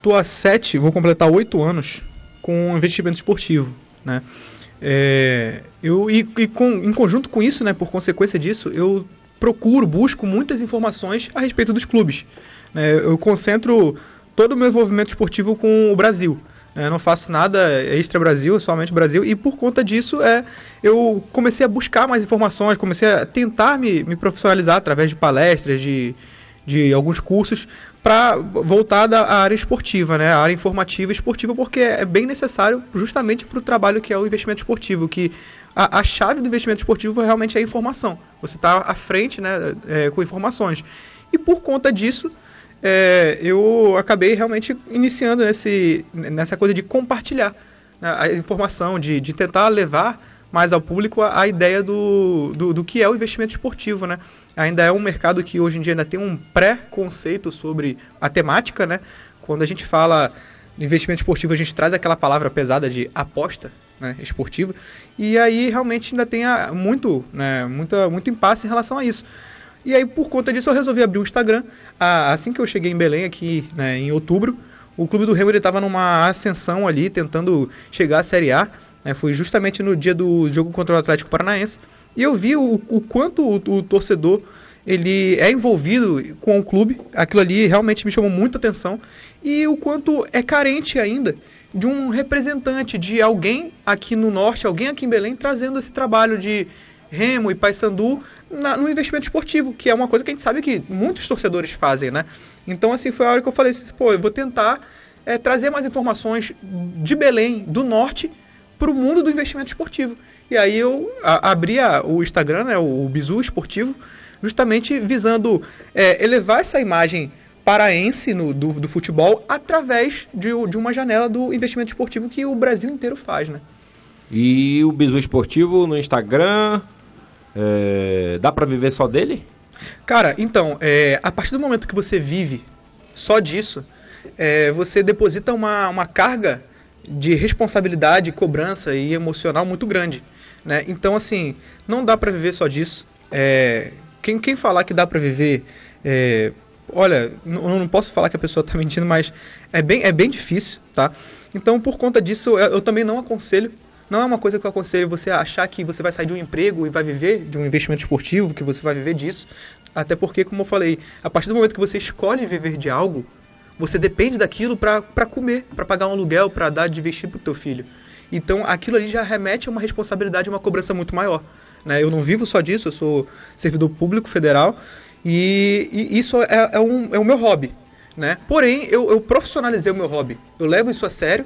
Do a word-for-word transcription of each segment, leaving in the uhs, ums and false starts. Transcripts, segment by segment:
Estou há sete, vou completar oito anos com investimento esportivo, né? É, eu, e e com, em conjunto com isso, né, por consequência disso, eu procuro, busco muitas informações a respeito dos clubes. Né? Eu concentro todo o meu envolvimento esportivo com o Brasil. Né? Eu não faço nada extra-Brasil, somente Brasil, e por conta disso é, eu comecei a buscar mais informações, comecei a tentar me, me profissionalizar através de palestras, de, de alguns cursos, para voltar à área esportiva, né, a área informativa e esportiva, porque é bem necessário justamente para o trabalho que é o investimento esportivo, que a, a chave do investimento esportivo realmente é a informação. Você está à frente, né, é, com informações. E por conta disso, é, eu acabei realmente iniciando nesse, nessa coisa de compartilhar, né, a informação, de, de tentar levar mais ao público a, a ideia do, do, do que é o investimento esportivo, né? Ainda é um mercado que hoje em dia ainda tem um pré-conceito sobre a temática, né? Quando a gente fala de investimento esportivo, a gente traz aquela palavra pesada de aposta, né, esportiva, e aí realmente ainda tem a, muito, né, muita, muito impasse em relação a isso. E aí, por conta disso, eu resolvi abrir o Instagram. Ah, assim que eu cheguei em Belém, aqui, né, em outubro, o Clube do Remo estava numa ascensão ali, tentando chegar à Série A. Né, foi justamente no dia do jogo contra o Atlético Paranaense. E eu vi o, o quanto o, o torcedor ele é envolvido com o clube. Aquilo ali realmente me chamou muita atenção. E o quanto é carente ainda de um representante, de alguém aqui no Norte, alguém aqui em Belém, trazendo esse trabalho de Remo e Paysandu na, no investimento esportivo, que é uma coisa que a gente sabe que muitos torcedores fazem, né? Então, assim, foi a hora que eu falei assim, pô, eu vou tentar é, trazer mais informações de Belém, do Norte, para o mundo do investimento esportivo. E aí eu a, abri a, o Instagram, né, o, o Bizu Esportivo, justamente visando é, elevar essa imagem paraense no, do, do futebol através de, de uma janela do investimento esportivo que o Brasil inteiro faz, né? E o Bizu Esportivo no Instagram, é, dá para viver só dele? Cara, então, é, a partir do momento que você vive só disso, é, você deposita uma, uma carga de responsabilidade, cobrança e emocional muito grande, né? Então, assim, não dá para viver só disso. É, quem, quem falar que dá para viver, é, olha, não, não posso falar que a pessoa está mentindo, mas é bem, é bem difícil, tá? Então, por conta disso, eu, eu também não aconselho. Não é uma coisa que eu aconselho você achar que você vai sair de um emprego e vai viver de um investimento esportivo, que você vai viver disso. Até porque, como eu falei, a partir do momento que você escolhe viver de algo, você depende daquilo para comer, para pagar um aluguel, para dar de vestir para o teu filho. Então, aquilo ali já remete a uma responsabilidade, uma cobrança muito maior. Né? Eu não vivo só disso, eu sou servidor público federal e, e isso é, é, um, é o meu hobby. Né? Porém, eu, eu profissionalizei o meu hobby. Eu levo isso a sério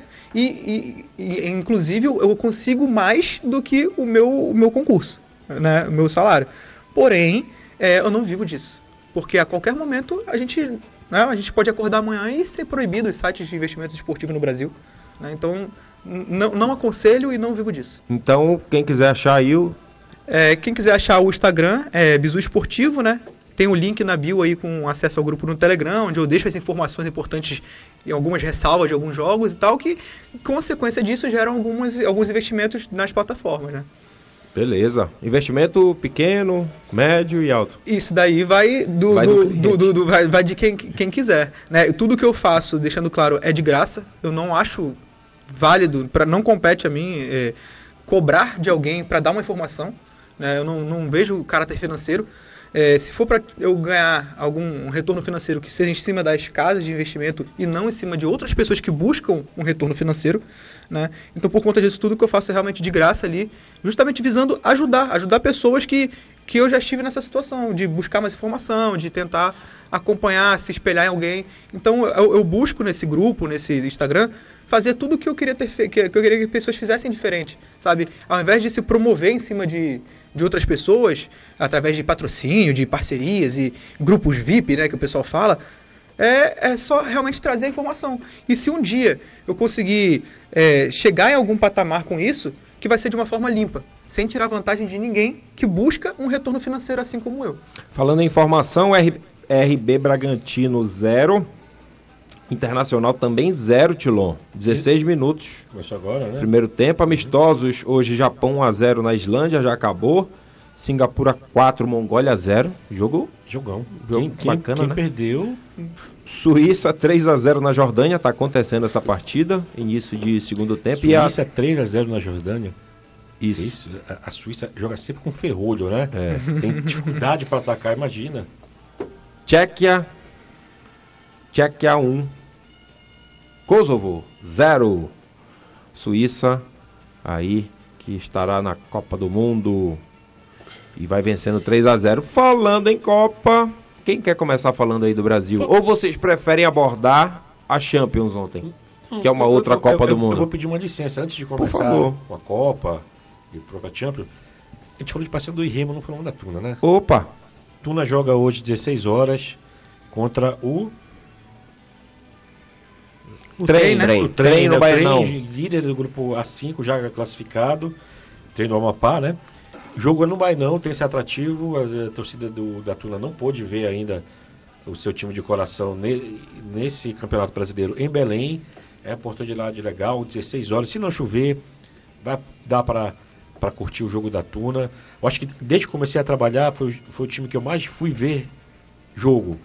e, e, e inclusive, eu consigo mais do que o meu, o meu concurso, né? O meu salário. Porém, é, eu não vivo disso. Porque a qualquer momento a gente, né, a gente pode acordar amanhã e ser proibido os sites de investimentos esportivos no Brasil. Né? Então, não, não aconselho e não vivo disso. Então, quem quiser achar aí o... É, quem quiser achar o Instagram é Bizu Esportivo, né? Tem o link na bio aí com acesso ao grupo no Telegram, onde eu deixo as informações importantes e algumas ressalvas de alguns jogos e tal, que, consequência disso, geram algumas, alguns investimentos nas plataformas, né? Beleza. Investimento pequeno, médio e alto. Isso daí vai do, vai, do, do, do, do, vai, vai de quem, quem quiser. Né? Tudo que eu faço, deixando claro, é de graça. Eu não acho válido, pra, não compete a mim é, cobrar de alguém para dar uma informação. Né? Eu não, não vejo caráter financeiro. É, se for para eu ganhar algum retorno financeiro que seja em cima das casas de investimento e não em cima de outras pessoas que buscam um retorno financeiro, né? Então, por conta disso, tudo que eu faço é realmente de graça ali, justamente visando ajudar, ajudar pessoas que, que eu já estive nessa situação, de buscar mais informação, de tentar acompanhar, se espelhar em alguém. Então, eu, eu busco nesse grupo, nesse Instagram, fazer tudo o que eu queria ter fe- que, que eu queria que pessoas fizessem diferente, sabe? Ao invés de se promover em cima de de outras pessoas, através de patrocínio, de parcerias e grupos V I P, né, que o pessoal fala, é, é só realmente trazer a informação. E se um dia eu conseguir é, chegar em algum patamar com isso, que vai ser de uma forma limpa, sem tirar vantagem de ninguém que busca um retorno financeiro assim como eu. Falando em informação, R B Bragantino zero, Internacional também zero, Tilon. dezesseis minutos. Começou agora, né? Primeiro tempo. Amistosos, hoje Japão um a zero na Islândia, já acabou. Singapura quatro, Mongólia zero. Jogo, Jogão. jogo Quem, quem, bacana, quem né? perdeu... Suíça três a zero na Jordânia, tá acontecendo essa partida, início de segundo tempo. Suíça e a... três a zero na Jordânia. Isso. Isso. A, a Suíça joga sempre com ferrolho, né? É. Tem dificuldade para atacar, imagina. Tchequia, Tchequia um, Kosovo zero. Suíça, aí, que estará na Copa do Mundo e vai vencendo três a zero. Falando em Copa, quem quer começar falando aí do Brasil? Ou vocês preferem abordar a Champions ontem, que é uma outra eu, Copa eu, do eu, Mundo? Eu vou pedir uma licença antes de Por começar favor. com a Copa e para a Champions. A gente falou de Paysandu e Remo, não falamos da Tuna, né? Opa! Tuna joga hoje dezesseis horas contra o... O trem, né? O trem no Baianão. Líder do grupo A cinco, já classificado. Trem do Amapá, né? Jogo é no Baianão, tem esse atrativo. A, a torcida do, da Tuna não pôde ver ainda o seu time de coração ne, nesse Campeonato Brasileiro em Belém. É oportunidade legal, dezesseis horas. Se não chover, vai dar para para curtir o jogo da Tuna. Eu acho que desde que comecei a trabalhar, foi, foi o time que eu mais fui ver jogo.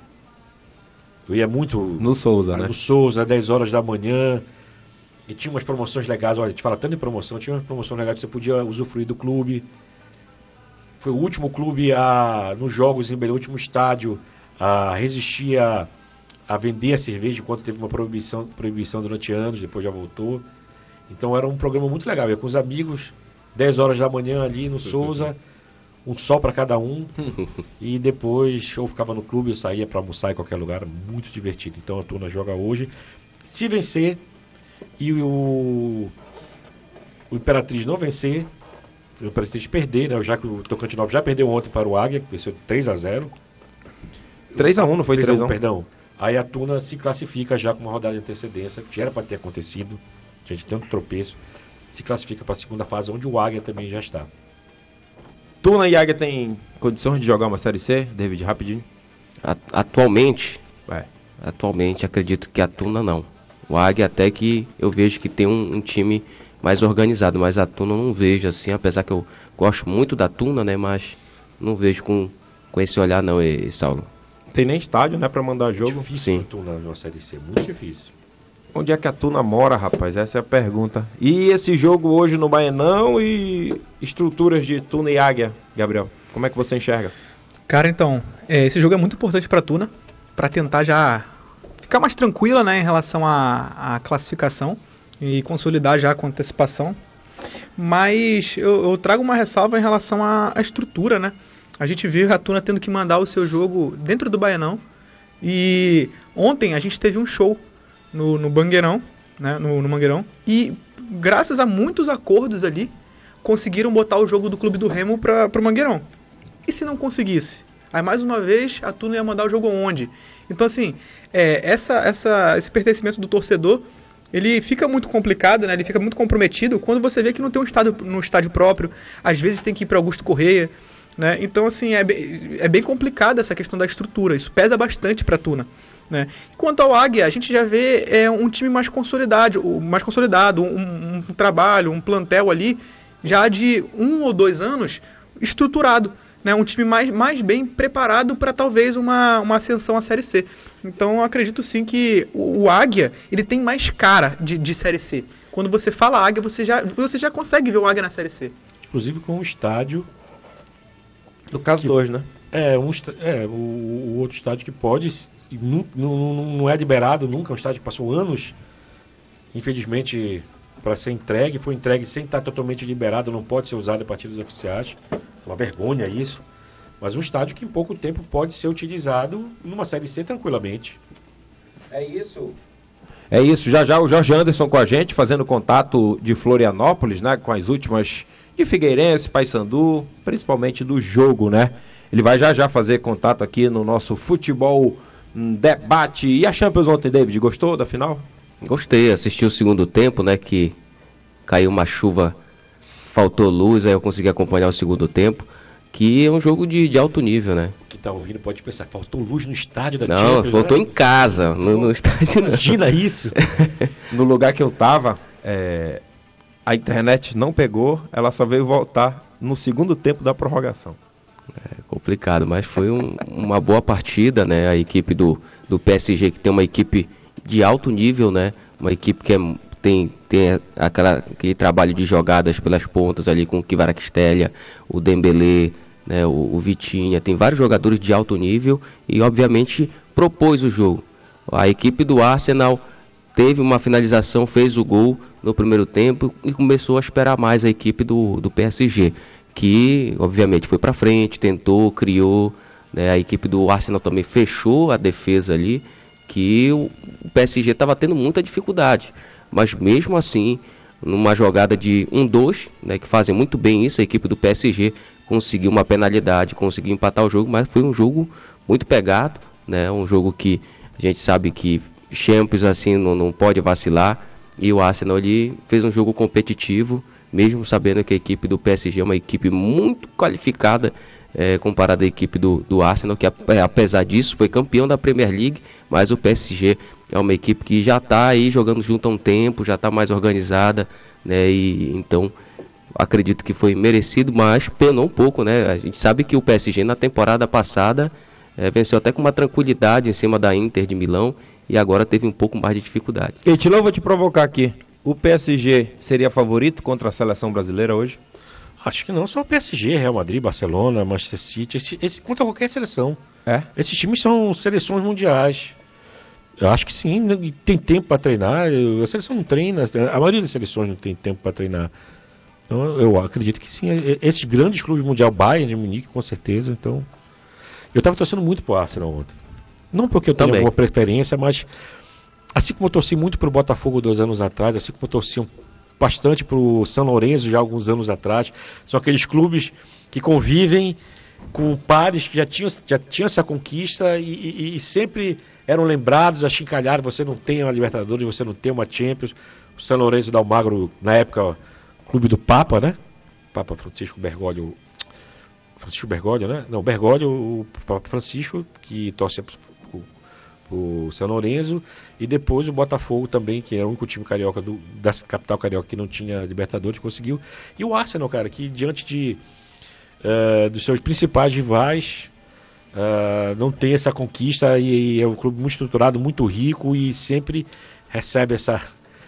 Eu ia muito no Souza, né? No Souza, dez horas da manhã. E tinha umas promoções legais. Olha, a gente fala tanto em promoção. Tinha umas promoções legais que você podia usufruir do clube. Foi o último clube a, nos jogos em Belém, o último estádio a resistir a, a vender a cerveja, enquanto teve uma proibição, proibição durante anos, depois já voltou. Então era um programa muito legal. Eu ia com os amigos, dez horas da manhã ali no Souza, um sol para cada um. E depois eu ficava no clube, eu saía para almoçar em qualquer lugar, muito divertido. Então a Tuna joga hoje. Se vencer e o, o Imperatriz não vencer, o Imperatriz perder, né? Já que o Tocantinópolis já perdeu ontem para o Águia, que venceu três a zero. três a um, não foi três a um? Perdão. Aí a Tuna se classifica já com uma rodada de antecedência, que já era para ter acontecido. A gente tem um tropeço. Se classifica para a segunda fase, onde o Águia também já está. Tuna e Águia tem condições de jogar uma Série C, David, rapidinho? Atualmente, é. atualmente acredito que a Tuna não. O Águia até que eu vejo que tem um, um time mais organizado, mas a Tuna eu não vejo assim, apesar que eu gosto muito da Tuna, né, mas não vejo com, com esse olhar não, e, Saulo. Tem nem estádio, né, pra mandar jogo? Difícil Sim. a Tuna numa Série C, muito difícil. Onde é que a Tuna mora, rapaz? Essa é a pergunta. E esse jogo hoje no Baianão e estruturas de Tuna e Águia, Gabriel? Como é que você enxerga? Cara, então, é, esse jogo é muito importante pra Tuna, pra tentar já ficar mais tranquila, né, em relação à, à classificação e consolidar já com antecipação. Mas eu, eu trago uma ressalva em relação à, à estrutura, né? A gente viu a Tuna tendo que mandar o seu jogo dentro do Baianão. E ontem a gente teve um show no, no Bangueirão, né? No, no Mangueirão. E graças a muitos acordos ali, conseguiram botar o jogo do Clube do Remo para o Mangueirão. E se não conseguisse? Aí mais uma vez a Tuna ia mandar o jogo onde? Então assim, é, essa, essa, esse pertencimento do torcedor, ele fica muito complicado, né? Ele fica muito comprometido quando você vê que não tem um estádio, no estádio próprio, às vezes tem que ir para Augusto Corrêa, né? Então assim, é bem, é bem complicada essa questão da estrutura, isso pesa bastante para a Tuna, né? Quanto ao Águia, a gente já vê é, um time mais consolidado, mais consolidado um, um trabalho, um plantel ali, já de um ou dois anos estruturado, né? Um time mais, mais bem preparado para talvez uma, uma ascensão à Série C. Então eu acredito sim que o, o Águia, ele tem mais cara de, de Série C. Quando você fala Águia, você já, você já consegue ver o Águia na Série C. Inclusive com um estádio... No caso dois, né? É, um, é o, o outro estádio que pode... Não, não, não é liberado nunca, é um estádio que passou anos, infelizmente, para ser entregue. Foi entregue sem estar totalmente liberado, não pode ser usado a partidas oficiais. Uma vergonha isso. Mas um estádio que em pouco tempo pode ser utilizado numa Série C tranquilamente. É isso. É isso. Já já o Jorge Anderson com a gente, fazendo contato de Florianópolis, né? Com as últimas de Figueirense, Paysandu, principalmente do jogo, né? Ele vai já já fazer contato aqui no nosso Futebol Debate. E a Champions ontem, David, gostou da final? Gostei, assisti o segundo tempo, né, que caiu uma chuva, faltou luz, aí eu consegui acompanhar o segundo tempo, que é um jogo de, de alto nível, né? Que tá ouvindo pode pensar, faltou luz no estádio da Não, Champions, faltou né? em casa, no, no estádio não. Imagina isso. No lugar que eu tava, é, a internet não pegou, ela só veio voltar no segundo tempo da prorrogação. É complicado, mas foi um, uma boa partida, né? A equipe do, do P S G, que tem uma equipe de alto nível, né? Uma equipe que é, tem, tem aquela, aquele trabalho de jogadas pelas pontas ali com o Kvaratskhelia, o Dembélé, né? o, o Vitinha. Tem vários jogadores de alto nível e, obviamente, propôs o jogo. A equipe do Arsenal teve uma finalização, fez o gol no primeiro tempo e começou a esperar mais a equipe do, do P S G, que obviamente foi para frente, tentou, criou, né? A equipe do Arsenal também fechou a defesa ali, que o, o P S G estava tendo muita dificuldade, mas mesmo assim, numa jogada de um dois, né, que fazem muito bem isso, a equipe do P S G conseguiu uma penalidade, conseguiu empatar o jogo, mas foi um jogo muito pegado, né? Um jogo que a gente sabe que Champions assim não, não pode vacilar, e o Arsenal ele fez um jogo competitivo, mesmo sabendo que a equipe do P S G é uma equipe muito qualificada, é, comparada à equipe do, do Arsenal, que apesar disso foi campeão da Premier League, mas o P S G é uma equipe que já está aí jogando junto há um tempo, já está mais organizada, né? E então acredito que foi merecido, mas penou um pouco, né? A gente sabe que o P S G na temporada passada é, venceu até com uma tranquilidade em cima da Inter de Milão, e agora teve um pouco mais de dificuldade. Etilão, eu vou te provocar aqui. O P S G seria favorito contra a seleção brasileira hoje? Acho que não, só o P S G, Real Madrid, Barcelona, Manchester City, esse, esse, contra qualquer seleção. É? Esses times são seleções mundiais. Eu acho que sim, tem tempo para treinar. A seleção não treina, a maioria das seleções não tem tempo para treinar. Então eu acredito que sim. Esses grandes clubes mundiais, Bayern de Munique, com certeza. Então, eu estava torcendo muito pro Arsenal ontem. Não porque eu tenho alguma preferência, mas assim como eu torci muito pro Botafogo dois anos atrás, assim como eu torci bastante pro São Lourenço já alguns anos atrás, são aqueles clubes que convivem com pares que já tinham, já tinham essa conquista e, e, e sempre eram lembrados, achincalhados. Você não tem uma Libertadores, você não tem uma Champions. O São Lourenço da Almagro, na época, o clube do Papa, né? Papa Francisco Bergoglio. Francisco Bergoglio, né? Não, Bergoglio, o Papa Francisco, que torce o São Lourenço, e depois o Botafogo também, que é o único time carioca do, da capital carioca que não tinha Libertadores, conseguiu. E o Arsenal, cara, que diante de uh, dos seus principais rivais uh, não tem essa conquista, e, e é um clube muito estruturado, muito rico, e sempre recebe essa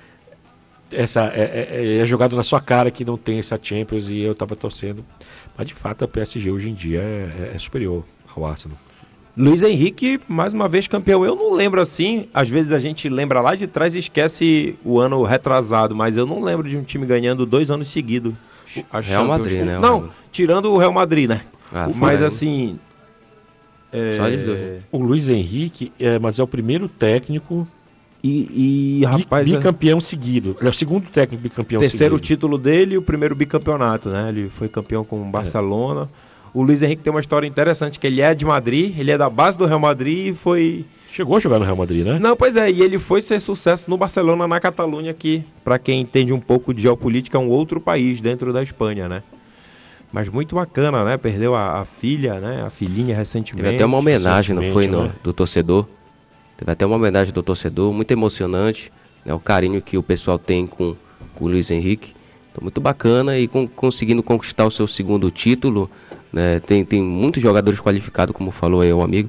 essa é, é, é jogado na sua cara que não tem essa Champions, e eu tava torcendo, mas de fato a P S G hoje em dia é, é superior ao Arsenal. Luiz Henrique, mais uma vez campeão. Eu não lembro assim, às vezes a gente lembra lá de trás e esquece o ano retrasado, mas eu não lembro de um time ganhando dois anos seguidos. Real Madrid, né? Não, tirando o Real Madrid, né? Ah, mas foi, assim... É... Só eles dois, né? O Luiz Henrique, é, mas é o primeiro técnico e, e rapaz, bicampeão é... seguido. Ele é o segundo técnico bicampeão terceiro seguido. Terceiro título dele e o primeiro bicampeonato, né? Ele foi campeão com o Barcelona. É. O Luiz Henrique tem uma história interessante, que ele é de Madrid, ele é da base do Real Madrid e foi... Chegou a jogar no Real Madrid, né? Não, pois é, e ele foi ser sucesso no Barcelona, na Catalunha, que, para quem entende um pouco de geopolítica, é um outro país dentro da Espanha, né? Mas muito bacana, né? Perdeu a, a filha, né? A filhinha recentemente. Teve até uma homenagem, não foi, no, né? do torcedor. Teve até uma homenagem do torcedor, muito emocionante, né? O carinho que o pessoal tem com, com o Luiz Henrique. Então, muito bacana, e com, conseguindo conquistar o seu segundo título, né? Tem, tem muitos jogadores qualificados, como falou aí o amigo,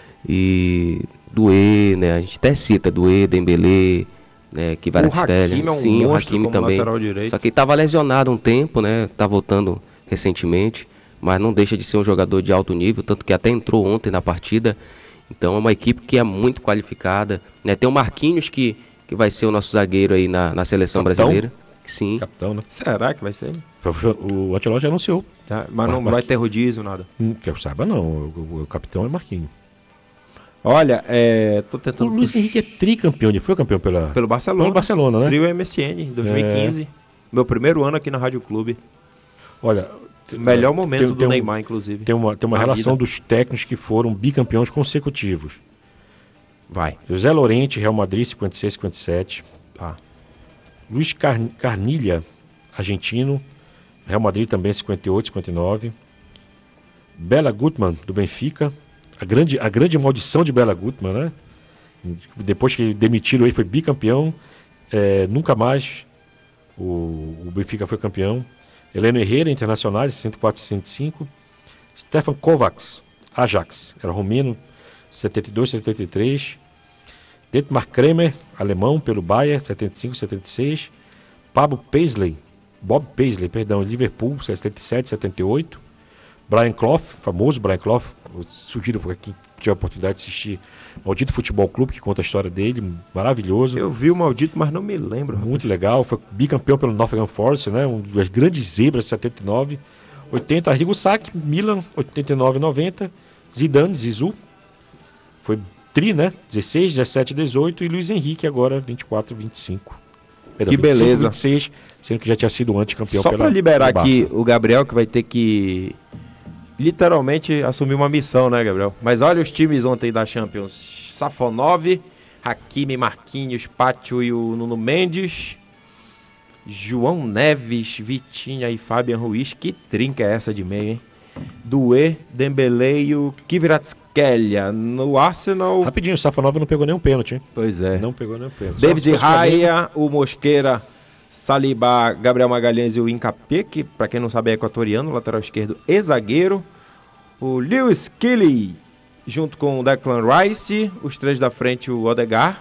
e Doué, né? A gente até cita Doué, Dembélé, né? Kvaratskhelia, é um sim, o Hakimi também. Só que ele estava lesionado um tempo, né? Tá voltando recentemente, mas não deixa de ser um jogador de alto nível, tanto que até entrou ontem na partida. Então é uma equipe que é muito qualificada, né? Tem o Marquinhos, que, que vai ser o nosso zagueiro aí na, na seleção Capitão? brasileira. Sim. Capitão, né? Será que vai ser? O Ancelotti já anunciou. Tá, mas não Mar... vai ter rodízio, nada? Hum, que eu saiba, não. O, o, o capitão é Marquinhos. Olha, é... tô tentando... O Luiz Henrique é tricampeão, ele foi campeão pela... pelo Barcelona. Pelo Barcelona, né? Trio M S N, dois mil e quinze. É... Meu primeiro ano aqui na Rádio Clube. Olha... Melhor momento tem, do tem Neymar, um, inclusive. Tem uma, tem uma relação vida. dos técnicos que foram bicampeões consecutivos. Vai. José Lorente, Real Madrid, cinquenta e seis, cinquenta e sete. Tá. Luiz Car... Carnilha, argentino, Real Madrid também, cinquenta e oito, cinquenta e nove. Bela Gutmann, do Benfica. A grande, a grande maldição de Bela Gutmann, né? Depois que demitiram ele, foi bicampeão. É, nunca mais o, o Benfica foi campeão. Heleno Herrera, Internacional, sessenta e quatro a sessenta e cinco. Stefan Kovacs, Ajax, era romeno, setenta e dois a setenta e três. Dietmar Kremer, alemão, pelo Bayern, setenta e cinco a setenta e seis. Pablo Paisley, Bob Paisley, perdão, Liverpool, setenta e sete a setenta e oito. Brian Clough, famoso Brian Clough, eu sugiro para quem tiver a oportunidade de assistir Maldito Futebol Clube, que conta a história dele, maravilhoso. Eu vi o Maldito, mas não me lembro. Muito legal, foi bicampeão pelo Nottingham Forest, né, uma das grandes zebras de setenta e nove. oitenta, Arrigo Sacchi, Milan, oitenta e nove a noventa. Zidane, Zizou, foi tri, né, dezesseis, dezessete, dezoito. E Luiz Henrique agora, vinte e quatro, vinte e cinco. Perdão, que beleza. vinte e cinco, vinte e seis, sendo que já tinha sido anticampeão Só pela para liberar pelo aqui Barça. o Gabriel, que vai ter que literalmente assumir uma missão, né, Gabriel? Mas olha os times ontem da Champions. Safonov, Hakimi, Marquinhos, Pátio e o Nuno Mendes. João Neves, Vitinha e Fabian Ruiz. Que trinca é essa de meio, hein? Doué, Dembélé e o Kvaratskhelia. No Arsenal... Rapidinho, o Safanov não pegou nenhum pênalti, hein? Pois é. Não pegou nenhum pênalti. David Só- só Raya, o Mosqueira, Saliba, Gabriel Magalhães e o Incapé, que pra quem não sabe é equatoriano, lateral esquerdo e zagueiro. O Lewis Kelly, junto com o Declan Rice, os três da frente, o Odegaard.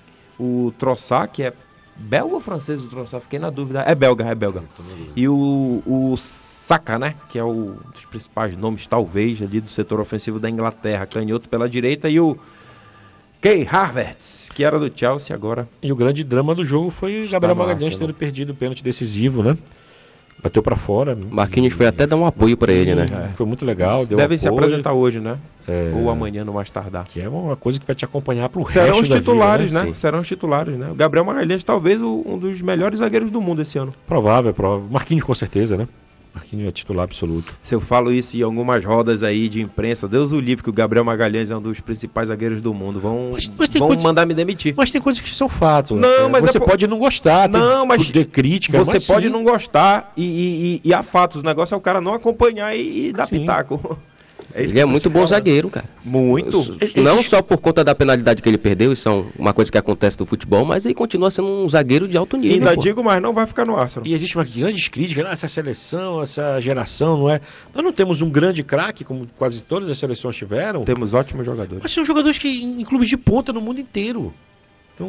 O Trossard, que é belga ou francês o Trossard? Fiquei na dúvida. É belga, é belga. E o, o Saka, né? Que é o, um dos principais nomes, talvez, ali do setor ofensivo da Inglaterra. Canhoto pela direita. E o Kai Havertz, que era do Chelsea agora. E o grande drama do jogo foi o Gabriel no Magalhães Arsenal. tendo perdido o pênalti decisivo, né? Bateu pra fora. Marquinhos foi até dar um apoio pra ele, né? É, foi muito legal. Deu Deve se apoio, apresentar hoje, né? É. Ou amanhã, no mais tardar. Que é uma coisa que vai te acompanhar pro Serão resto os da titulares, vida, né? Serão os titulares, né? O Gabriel Magalhães, talvez o- um dos melhores zagueiros do mundo esse ano. Provável, provável. Marquinhos com certeza, né? Marquinhos é titular absoluto. Se eu falo isso em algumas rodas aí de imprensa, Deus o livre que o Gabriel Magalhães é um dos principais zagueiros do mundo. Vão, Mas- mas tem vão coisa- mandar me demitir. Mas tem coisas que são fatos. Não, né? mas Você é po- pode não gostar, tem Não, mas de crítica. Você mas pode sim. não gostar e, e, e, e há fatos. O negócio é o cara não acompanhar e, e dar Sim. pitaco. É isso Ele que é eu tô muito te bom falando. zagueiro, cara. Muito. S- Não só por conta da penalidade que ele perdeu, isso é um- uma coisa que acontece no futebol, mas ele continua sendo um zagueiro de alto nível. Ainda pô. digo, mas não vai ficar no Arsenal. E existe uma grande crítica, ah, essa seleção, essa geração, não é? Nós não temos um grande craque, como quase todas as seleções tiveram, Temos ótimos jogadores. mas são jogadores que em, em clubes de ponta no mundo inteiro. Então,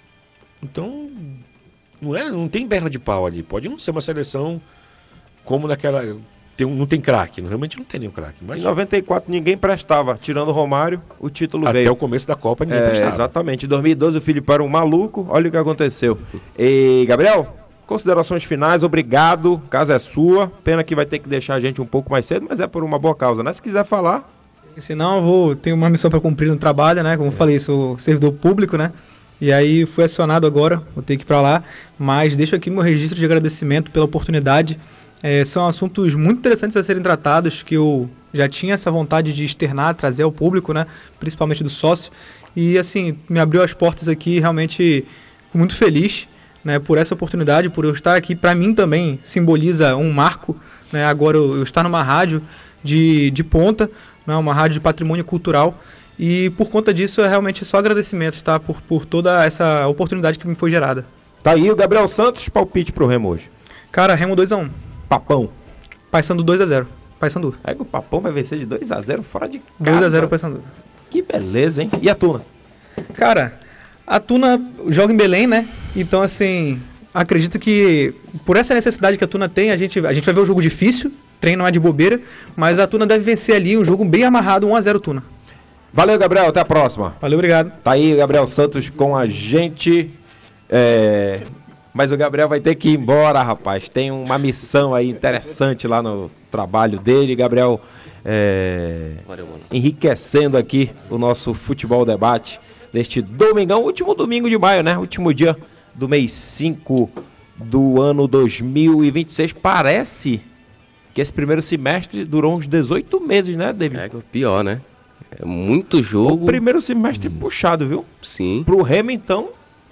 então não, é, não tem perna de pau ali. Pode não ser uma seleção como naquela... Tem, um- não tem craque, realmente não tem nenhum craque. Em Mas noventa e quatro ninguém prestava. Tirando o Romário, o título até veio. o começo da Copa ninguém É, prestava. exatamente. Em dois mil e doze o Filipe era um maluco. Olha o que aconteceu. E, Gabriel, considerações finais. Obrigado. Casa é sua. Pena que vai ter que deixar a gente um pouco mais cedo, mas é por uma boa causa, né? Se quiser falar. Senão eu vou ter uma missão para cumprir no trabalho, né? Como eu falei, sou servidor público, né? E aí fui acionado agora, vou ter que ir para lá. Mas deixo aqui meu registro de agradecimento pela oportunidade. É, são assuntos muito interessantes a serem tratados, que eu já tinha essa vontade de externar, trazer ao público, né? Principalmente do sócio. E assim, me abriu as portas aqui, realmente fico muito feliz, né, por essa oportunidade, por eu estar aqui. Para mim também simboliza um marco, né? Agora eu, eu estar numa rádio de, de ponta, né, uma rádio de patrimônio cultural. E por conta disso é realmente só agradecimento, tá? Por, por toda essa oportunidade que me foi gerada. Tá aí o Gabriel Santos, palpite pro Remo hoje. Cara, Remo dois a um. Papão. Paysandu dois a zero. Paysandu. Aí o Papão vai vencer de dois a zero fora de casa. dois a zero Paysandu. Que beleza, hein? E a Tuna? Cara, a Tuna joga em Belém, né? Então, assim, acredito que por essa necessidade que a Tuna tem, a gente, a gente vai ver um jogo difícil, treino não é de bobeira, mas a Tuna deve vencer ali um jogo bem amarrado, um a zero Tuna. Valeu, Gabriel. Até a próxima. Valeu, obrigado. Tá aí o Gabriel Santos com a gente. É... Mas o Gabriel vai ter que ir embora, rapaz. Tem uma missão aí interessante lá no trabalho dele. Gabriel é... Valeu, mano. enriquecendo aqui o nosso futebol debate neste domingão, último domingo de maio, né? Último dia do mês cinco do ano dois mil e vinte e seis. Parece que esse primeiro semestre durou uns dezoito meses, né, David? É pior, né? É muito jogo. O primeiro semestre puxado, viu? Sim, Pro Remo, então,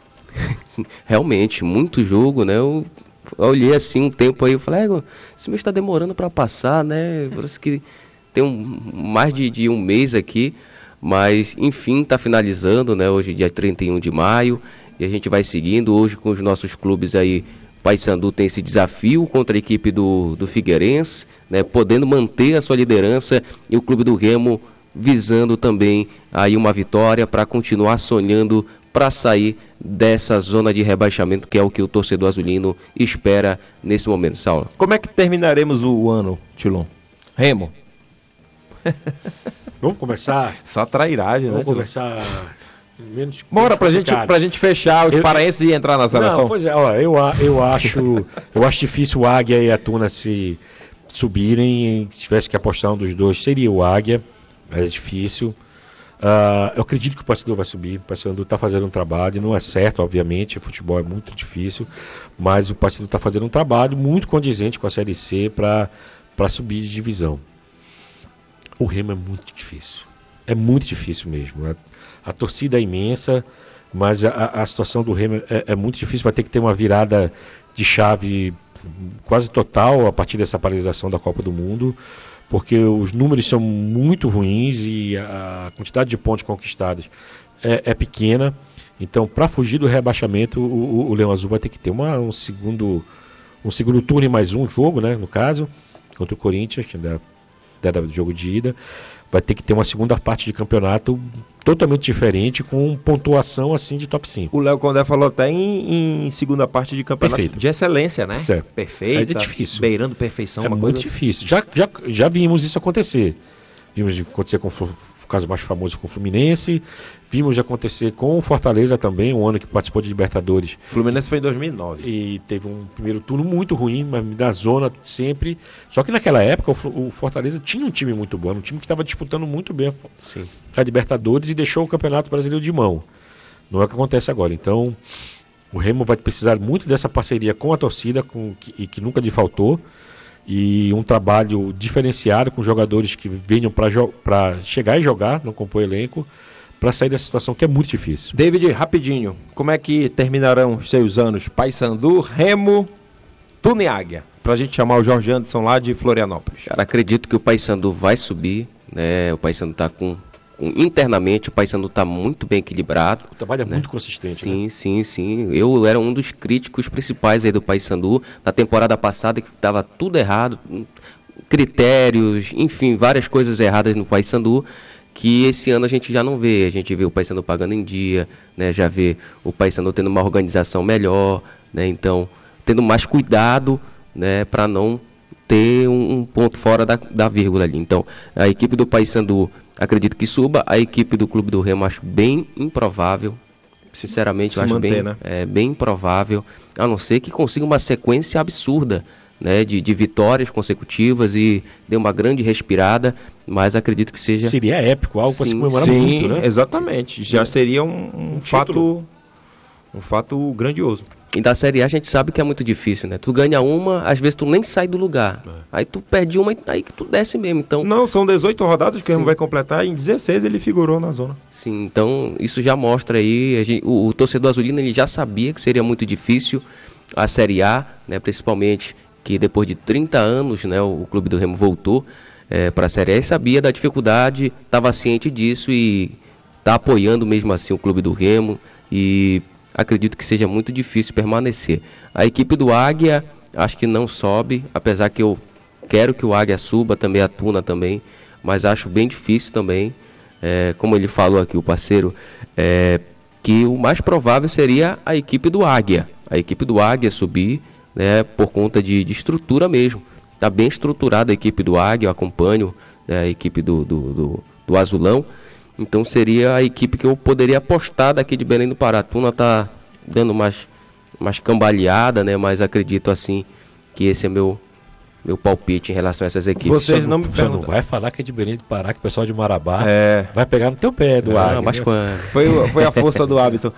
realmente, muito jogo, né? Eu, eu olhei assim um tempo aí, eu falei, é, esse mês tá demorando pra passar, né? Parece que tem um, mais de, de um mês aqui, mas enfim, tá finalizando, né? Hoje dia trinta e um de maio, e a gente vai seguindo hoje com os nossos clubes aí Paysandu tem esse desafio contra a equipe do, do Figueirense, né, podendo manter a sua liderança, e o Clube do Remo visando também aí uma vitória para continuar sonhando para sair dessa zona de rebaixamento, que é o que o torcedor azulino espera nesse momento. Saulo. Como é que terminaremos o ano, Tilon? Remo? Vamos conversar? Só trairagem, né? Vamos conversar... Menos, Bora, pra gente, pra gente fechar os eu, paraenses e entrar na seleção. Não, pois é, ó, eu, eu, acho, eu acho difícil o Águia e a Tuna se subirem. Se tivesse que apostar um dos dois, seria o Águia. É difícil. Uh, eu acredito que o Paysandu vai subir. O Paysandu está fazendo um trabalho, não é certo, obviamente, o futebol é muito difícil, mas o Paysandu está fazendo um trabalho muito condizente com a Série C para subir de divisão. O Remo é muito difícil. É muito difícil mesmo. A, a torcida é imensa, mas a, a situação do Remo é, é muito difícil. Vai ter que ter uma virada de chave quase total a partir dessa paralisação da Copa do Mundo, porque os números são muito ruins e a quantidade de pontos conquistados é, é pequena. Então, para fugir do rebaixamento, o, o, o Leão Azul vai ter que ter uma, um, segundo, um segundo turno e mais um jogo, né, no caso, contra o Corinthians, que ainda era jogo de ida. Vai ter que ter uma segunda parte de campeonato totalmente diferente, com pontuação assim de top cinco. O Léo Condé falou até em, em segunda parte de campeonato. Perfeito. De excelência, né? Certo. Perfeita, é difícil. Beirando perfeição. É uma muito coisa... difícil. Já, já, já vimos isso acontecer. Vimos acontecer com o caso mais famoso com o Fluminense. Vimos acontecer com o Fortaleza também, um ano que participou de Libertadores. O Fluminense foi em dois mil e nove. E teve um primeiro turno muito ruim, mas da zona sempre. Só que naquela época o Fortaleza tinha um time muito bom, um time que estava disputando muito bem Sim. a Libertadores e deixou o Campeonato Brasileiro de mão. Não é o que acontece agora. Então, o Remo vai precisar muito dessa parceria com a torcida, com, que, e que nunca lhe faltou. E um trabalho diferenciado com jogadores que venham para chegar e jogar, não compor elenco, para sair dessa situação que é muito difícil. David, rapidinho, como é que terminarão os seus anos? Paysandu, Remo, Tuna e Águia, pra gente chamar o Jorge Anderson lá de Florianópolis. Cara, acredito que o Paysandu vai subir, né? O Paysandu tá com, com internamente o Paysandu tá muito bem equilibrado. O trabalho é né? muito consistente, Sim, né? sim, sim. Eu era um dos críticos principais aí do Paysandu na temporada passada, que tava tudo errado, critérios, enfim, várias coisas erradas no Paysandu, que esse ano a gente já não vê. A gente vê o Paysandu pagando em dia, né? Já vê o Paysandu tendo uma organização melhor, né? Então, tendo mais cuidado, né? Para não ter um, um ponto fora da, da vírgula ali. Então, a equipe do Paysandu acredito que suba. A equipe do Clube do Remo acho bem improvável. Sinceramente, Se eu acho manter, bem, né? é, bem improvável, a não ser que consiga uma sequência absurda, né, de, de vitórias consecutivas e dê uma grande respirada, mas acredito que seja... Seria épico, algo para se Sim, comemorar Sim, muito, né? exatamente. Já seria um, um, Um fato, título. um fato grandioso. E da Série A a gente sabe que é muito difícil, né? Tu ganha uma, às vezes tu nem sai do lugar. É. Aí tu perde uma, aí que tu desce mesmo. Então, Não, são dezoito rodadas que o Remo Sim. vai completar, e em dezesseis ele figurou na zona. sim, então isso já mostra aí, a gente- o, o torcedor azulino ele já sabia que seria muito difícil a Série A, né? Principalmente que depois de trinta anos, né, o, o Clube do Remo voltou para a Série A e sabia da dificuldade, estava ciente disso e está apoiando mesmo assim o Clube do Remo, e acredito que seja muito difícil permanecer. A equipe do Águia acho que não sobe, apesar que eu quero que o Águia suba, também a Tuna também, mas acho bem difícil também, é, como ele falou aqui, o parceiro, é, que o mais provável seria a equipe do Águia, a equipe do Águia subir, né, por conta de, de estrutura mesmo. Está bem estruturada a equipe do Águia, eu acompanho, né, a equipe do, do, do, do Azulão, então seria a equipe que eu poderia apostar daqui de Belém do Pará. A Tuna está dando mais, mais cambaleada, né, mas acredito assim que esse é meu, meu palpite em relação a essas equipes. Vocês não me Você não perguntam. vai falar que é de Belém do Pará, que o pessoal de Marabá É, vai pegar no teu pé do Não, Águia. mas né? quando... foi, o- foi a força do hábito.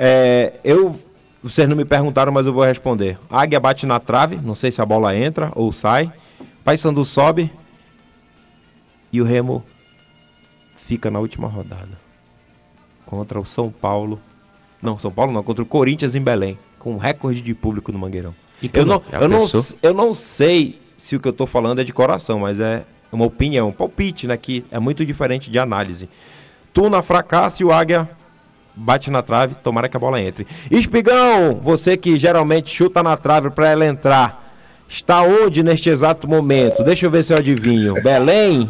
É, eu, vocês não me perguntaram, mas eu vou responder. Águia bate na trave, não sei se a bola entra ou sai. Paysandu sobe e o Remo fica na última rodada contra o São Paulo. Não, São Paulo não, contra o Corinthians em Belém, com um recorde de público no Mangueirão. E Eu não, já eu, não, pensou? eu não sei se o que eu tô falando é de coração, mas é uma opinião, um palpite, né, que é muito diferente de análise. Tuna fracassa e o Águia bate na trave, tomara que a bola entre. Espigão, você que geralmente chuta na trave para ela entrar, está onde neste exato momento? Deixa eu ver se eu adivinho. Belém,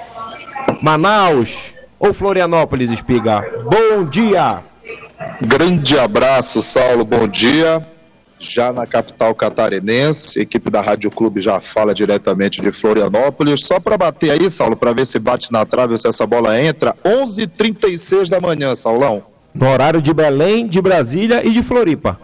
Manaus ou Florianópolis, Espiga? Bom dia! Grande abraço, Saulo, bom dia. Já na capital catarinense, a equipe da Rádio Clube já fala diretamente de Florianópolis. Só para bater aí, Saulo, para ver se bate na trave ou se essa bola entra, onze e trinta e seis da manhã, Saulão. No horário de Belém, de Brasília e de Floripa.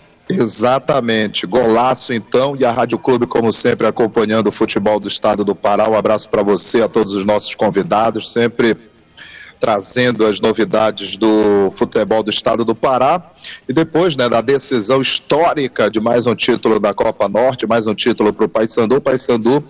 Exatamente, golaço então, e a Rádio Clube, como sempre, acompanhando o futebol do estado do Pará. Um abraço para você, a todos os nossos convidados, sempre trazendo as novidades do futebol do estado do Pará, e depois, né, da decisão histórica de mais um título da Copa Norte, mais um título para o Paysandu. Paysandu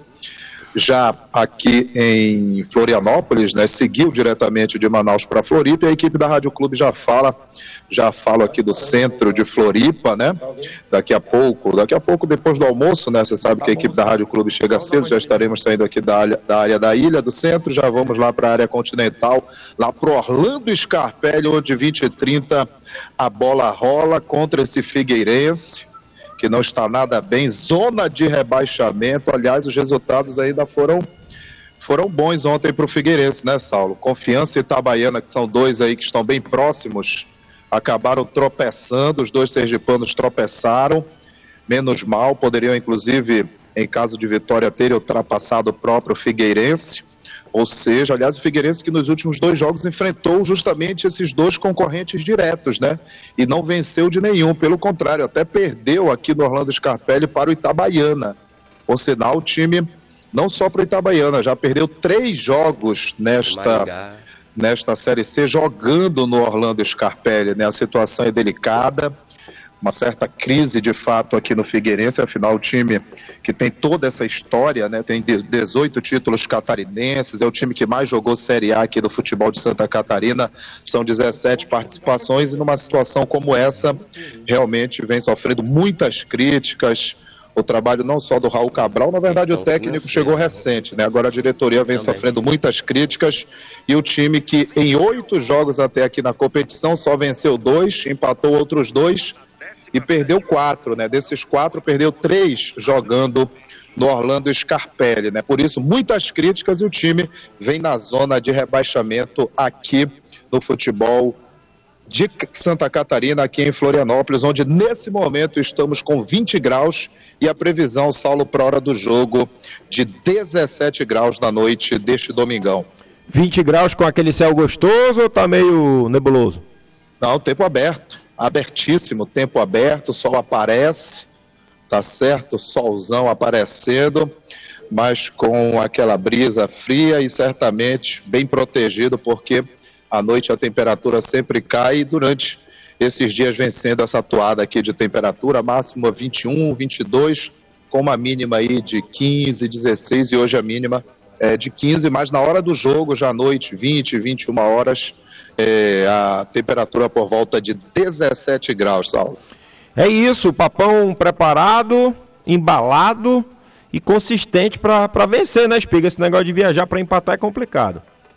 já aqui em Florianópolis, né, seguiu diretamente de Manaus para Floripa, e a equipe da Rádio Clube já fala, já falo aqui do centro de Floripa, né, daqui a pouco, daqui a pouco depois do almoço, né, você sabe que a equipe da Rádio Clube chega cedo, já estaremos saindo aqui da área da, área da ilha do centro, já vamos lá para a área continental, lá pro Orlando Scarpelli, onde vinte e trinta a bola rola contra esse Figueirense, que não está nada bem, zona de rebaixamento. Aliás, os resultados ainda foram, foram bons ontem para o Figueirense, né, Saulo? Confiança e Itabaiana, que são dois aí que estão bem próximos, acabaram tropeçando, os dois sergipanos tropeçaram, menos mal, poderiam inclusive, em caso de vitória, ter ultrapassado o próprio Figueirense. Ou seja, aliás, o Figueirense que nos últimos dois jogos enfrentou justamente esses dois concorrentes diretos, né? E não venceu de nenhum, pelo contrário, até perdeu aqui no Orlando Scarpelli para o Itabaiana. Por sinal, o time, não só para o Itabaiana, já perdeu três jogos nesta, nesta Série C, jogando no Orlando Scarpelli, né? A situação é delicada, uma certa crise de fato aqui no Figueirense, afinal o time que tem toda essa história, né, tem dezoito títulos catarinenses, é o time que mais jogou Série A aqui do futebol de Santa Catarina, são dezessete participações, e numa situação como essa, realmente vem sofrendo muitas críticas, o trabalho não só do Raul Cabral, na verdade o técnico chegou recente, né, agora a diretoria vem sofrendo muitas críticas, e o time que em oito jogos até aqui na competição só venceu dois, empatou outros dois, e perdeu quatro, né? Desses quatro, perdeu três jogando no Orlando Scarpelli, né? Por isso, muitas críticas, e o time vem na zona de rebaixamento aqui no futebol de Santa Catarina, aqui em Florianópolis, onde nesse momento estamos com vinte graus e a previsão, Saulo, para a hora do jogo de dezessete graus na noite deste domingão. vinte graus com aquele céu gostoso ou tá meio nebuloso? Não, tempo aberto, abertíssimo, tempo aberto, o sol aparece, tá certo, solzão aparecendo, mas com aquela brisa fria e certamente bem protegido, porque à noite a temperatura sempre cai, e durante esses dias vem sendo essa toada aqui de temperatura, máxima vinte e um, vinte e dois, com uma mínima aí de quinze, dezesseis, e hoje a mínima é de quinze, mas na hora do jogo, já à noite, vinte, vinte e uma horas, É, a temperatura por volta de dezessete graus, Saulo. É isso, o Papão preparado, embalado e consistente para vencer, né, Espiga? Esse negócio de viajar para empatar é complicado.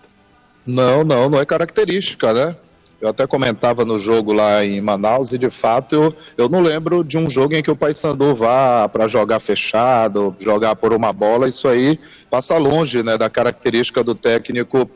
Não, não, não é característica, né? Eu até comentava no jogo lá em Manaus, e de fato eu, eu não lembro de um jogo em que o Paysandu vá para jogar fechado, jogar por uma bola. Isso aí passa longe, né, da característica do técnico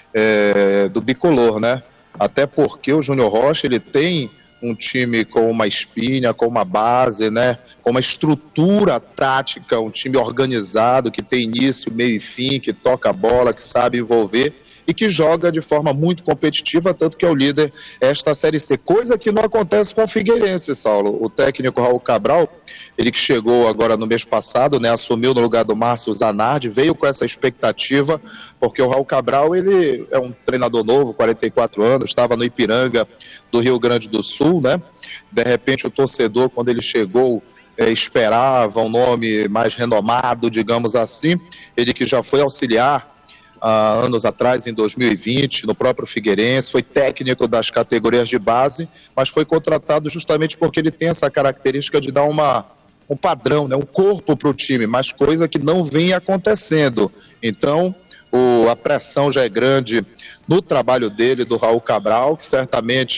é, do bicolor, né? Até porque o Júnior Rocha, ele tem um time com uma espinha, com uma base, né, com uma estrutura tática, um time organizado, que tem início, meio e fim, que toca a bola, que sabe envolver e que joga de forma muito competitiva, tanto que é o líder esta Série C, coisa que não acontece com o Figueirense, Saulo. O técnico Raul Cabral, ele que chegou agora no mês passado, né, assumiu no lugar do Márcio Zanardi, veio com essa expectativa, porque o Raul Cabral, ele é um treinador novo, quarenta e quatro anos, estava no Ipiranga do Rio Grande do Sul, né, de repente o torcedor, quando ele chegou, é, esperava um nome mais renomado, digamos assim, ele que já foi auxiliar há anos atrás, em dois mil e vinte, no próprio Figueirense, foi técnico das categorias de base, mas foi contratado justamente porque ele tem essa característica de dar uma, um padrão, né, um corpo para o time, mas coisa que não vem acontecendo. Então, o, a pressão já é grande no trabalho dele, do Raul Cabral, que certamente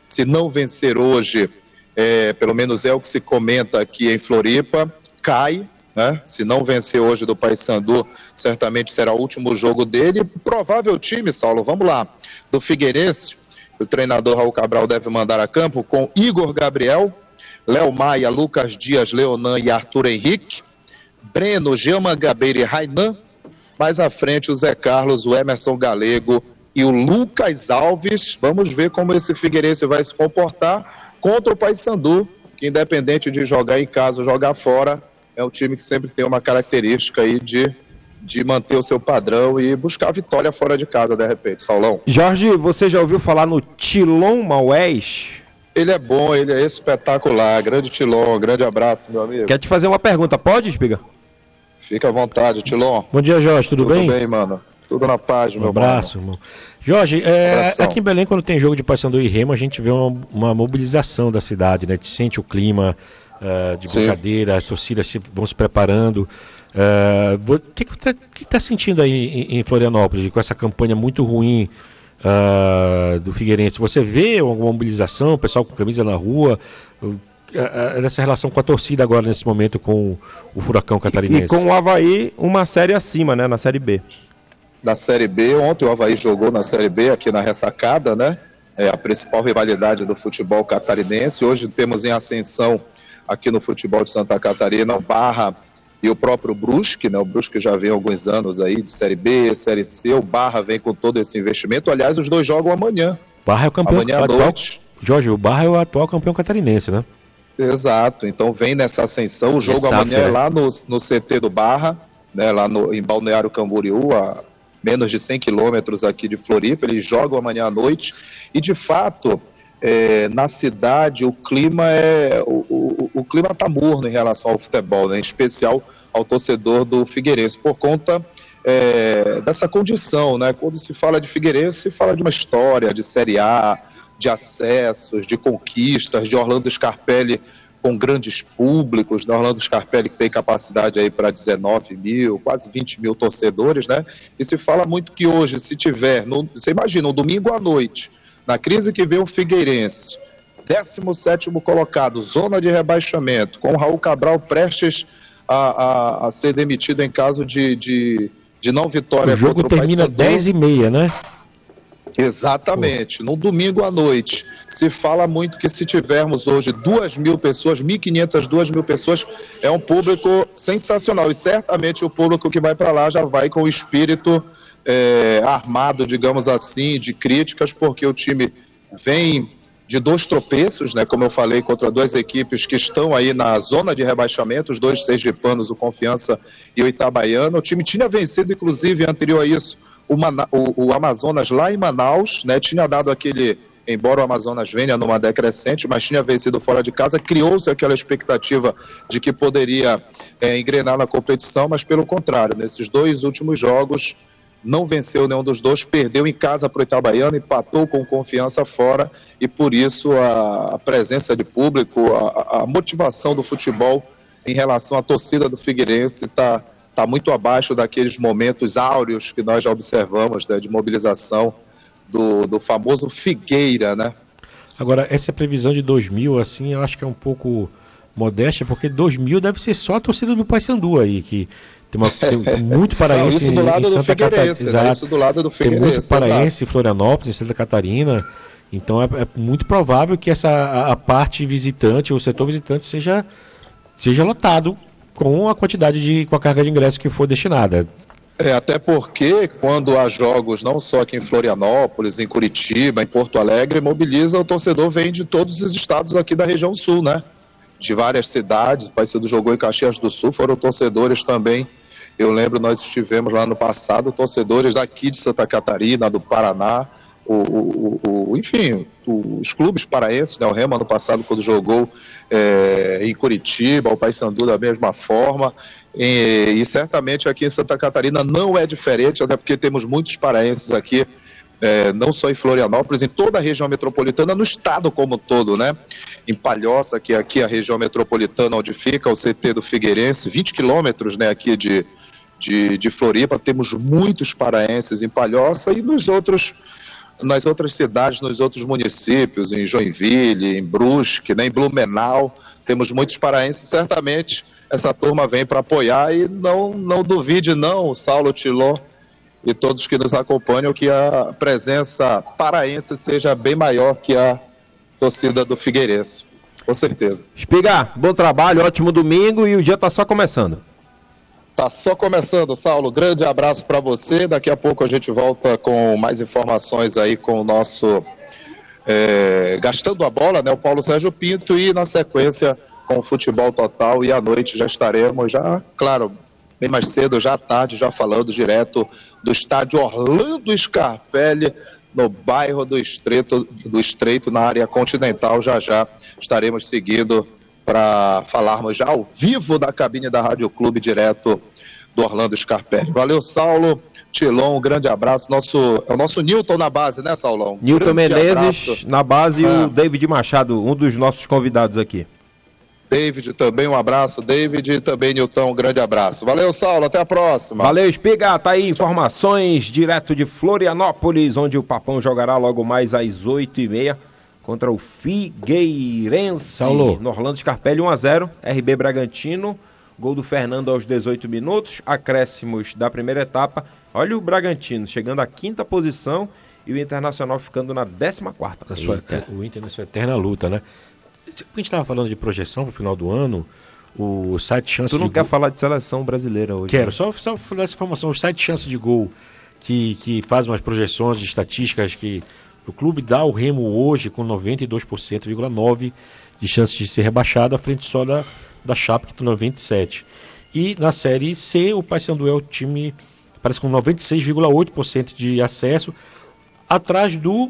se não vencer hoje, é, pelo menos é o que se comenta aqui em Floripa, cai, né? Se não vencer hoje do Paysandu, certamente será o último jogo dele. Provável time, Saulo, vamos lá, do Figueirense, o treinador Raul Cabral deve mandar a campo com Igor Gabriel, Léo Maia, Lucas Dias, Leonan e Arthur Henrique, Breno, Gilman Gabeira e Rainan, mais à frente o Zé Carlos, o Emerson Galego e o Lucas Alves. Vamos ver como esse Figueirense vai se comportar contra o Paysandu, que independente de jogar em casa ou jogar fora, é um time que sempre tem uma característica aí de, de manter o seu padrão e buscar a vitória fora de casa, de repente. Saulão. Jorge, você já ouviu falar no Tilon Maués? Ele é bom, ele é espetacular. Grande Tilon, grande abraço, meu amigo. Quer te fazer uma pergunta, pode, Espiga? Fica à vontade, Tilon. Bom dia, Jorge, tudo, tudo bem? Tudo bem, mano. Tudo na paz, meu Um abraço, mano. irmão. Jorge, é, Um aqui em Belém, quando tem jogo de Paysandu e Remo, a gente vê uma, uma mobilização da cidade, né? A gente sente o clima uh, de Sim. brincadeira, as torcidas se, vão se preparando. O uh, que você está tá sentindo aí em, em Florianópolis, com essa campanha muito ruim uh, do Figueirense? Você vê alguma mobilização, o pessoal com camisa na rua, uh, dessa relação com a torcida agora, nesse momento, com o Furacão Catarinense? E com o Avaí, uma série acima, né? Na Série B. Na Série B, ontem o Avaí jogou na Série B, aqui na Ressacada, né? É a principal rivalidade do futebol catarinense. Hoje temos em ascensão aqui no futebol de Santa Catarina o Barra e o próprio Brusque, né? O Brusque já vem há alguns anos aí de Série B, Série C. O Barra vem com todo esse investimento. Aliás, os dois jogam amanhã. Barra é o campeão amanhã à atual. noite. Jorge, o Barra é o atual campeão catarinense, né? Exato. Então vem nessa ascensão. O jogo Exato, amanhã é é. lá no, no C T do Barra, né? Lá no, em Balneário Camboriú, a menos de cem quilômetros aqui de Floripa. Eles jogam amanhã à noite e, de fato, é, na cidade o clima é o, o, o clima está morno em relação ao futebol, né? Em especial ao torcedor do Figueirense, por conta é, dessa condição, né? Quando se fala de Figueirense, se fala de uma história de Série A, de acessos, de conquistas, de Orlando Scarpelli com grandes públicos, né? Orlando Scarpelli que tem capacidade aí para dezenove mil, quase vinte mil torcedores, né? E se fala muito que hoje, se tiver, no, você imagina, um domingo à noite, na crise que vê o Figueirense, décimo sétimo colocado, zona de rebaixamento, com o Raul Cabral prestes a, a, a ser demitido em caso de, de, de não vitória O jogo contra o termina Paysandu. dez e meia, né? Exatamente, no domingo à noite. Se fala muito que se tivermos hoje duas mil pessoas, mil e quinhentas, duas mil pessoas, é um público sensacional. E certamente o público que vai para lá já vai com o espírito é, armado, digamos assim, de críticas, porque o time vem de dois tropeços, né, como eu falei, contra duas equipes que estão aí na zona de rebaixamento, os dois sergipanos, o Confiança e o Itabaiana. O time tinha vencido, inclusive, anterior a isso, O, Mana, o, o Amazonas lá em Manaus, né, tinha dado aquele, embora o Amazonas venha numa decrescente, mas tinha vencido fora de casa, criou-se aquela expectativa de que poderia é, engrenar na competição, mas pelo contrário, nesses dois últimos jogos não venceu nenhum dos dois, perdeu em casa para o Itabaiana, empatou com Confiança fora, e por isso a, a presença de público, a, a motivação do futebol em relação à torcida do Figueirense está está muito abaixo daqueles momentos áureos que nós já observamos, né, de mobilização do, do famoso Figueira, né? Agora, essa previsão de dois mil, assim, eu acho que é um pouco modéstia, porque dois mil deve ser só a torcida do Paysandu aí, que tem, uma, tem muito paraense. Não, isso do lado em do Santa Figueirense, Catarina, né? Isso do lado do tem Figueirense. muito paraense em exato. Florianópolis, em Santa Catarina, então é, é muito provável que essa, a, a parte visitante, o setor visitante, seja, seja lotado com a quantidade de, com a carga de ingressos que for destinada. É, até porque quando há jogos, não só aqui em Florianópolis, em Curitiba, em Porto Alegre, mobiliza, o torcedor vem de todos os estados aqui da região sul, né? De várias cidades, o Paysandu jogou em Caxias do Sul, foram torcedores também. Eu lembro, nós estivemos lá no passado, torcedores daqui de Santa Catarina, do Paraná, o, o, o, enfim, os clubes paraenses, né? O Remo ano passado quando jogou é, em Curitiba, o Paysandu da mesma forma, e, e certamente aqui em Santa Catarina não é diferente, até porque temos muitos paraenses aqui, é, não só em Florianópolis, em toda a região metropolitana, no estado como um todo, né? Em Palhoça, que é aqui a região metropolitana onde fica o C T do Figueirense, vinte quilômetros, né, aqui de, de, de Floripa, temos muitos paraenses em Palhoça, e nos outros nas outras cidades, nos outros municípios, em Joinville, em Brusque, né, em Blumenau, temos muitos paraenses, certamente essa turma vem para apoiar e não, não duvide não, Saulo, Tilon e todos que nos acompanham, que a presença paraense seja bem maior que a torcida do Figueirense, com certeza. Espiga, bom trabalho, ótimo domingo e o dia está só começando. Tá só começando, Saulo. Grande abraço para você. Daqui a pouco a gente volta com mais informações aí com o nosso é, Gastando a Bola, né? O Paulo Sérgio Pinto, e na sequência com o Futebol Total, e à noite já estaremos, já, claro, bem mais cedo, já à tarde, já falando direto do estádio Orlando Scarpelli, no bairro do Estreito, do Estreito, na área continental. Já já estaremos seguindo para falarmos já ao vivo da cabine da Rádio Clube, direto do Orlando Scarpelli. Valeu, Saulo, Tilon, um grande abraço. Nosso, é o nosso Newton na base, né, Saulão? Newton Grande Menezes abraço. na base, e Ah. o David Machado, um dos nossos convidados aqui. David também, um abraço. David e também Newton, um grande abraço. Valeu, Saulo, até a próxima. Valeu, Espiga, tá aí informações direto de Florianópolis, onde o Papão jogará logo mais às oito e meia contra o Figueirense. Saulo. No Orlando Scarpelli, um a zero, R B Bragantino, gol do Fernando aos dezoito minutos, acréscimos da primeira etapa. Olha o Bragantino chegando à quinta posição e o Internacional ficando na décima quarta. A sua, o Inter na sua eterna luta, né? A gente estava falando de projeção para o final do ano, o site chance Tu não de quer gol... falar de seleção brasileira hoje? Quero, né? só, só falar essa informação. O site chance de gol, que, que faz umas projeções de estatísticas, que o clube dá o Remo hoje com noventa e dois por cento, vírgula nove de chance de ser rebaixado, à frente só da, da Chape, que tem noventa e sete por cento. E na Série C, o Paysandu é o time, parece com noventa e seis vírgula oito por cento de acesso, atrás do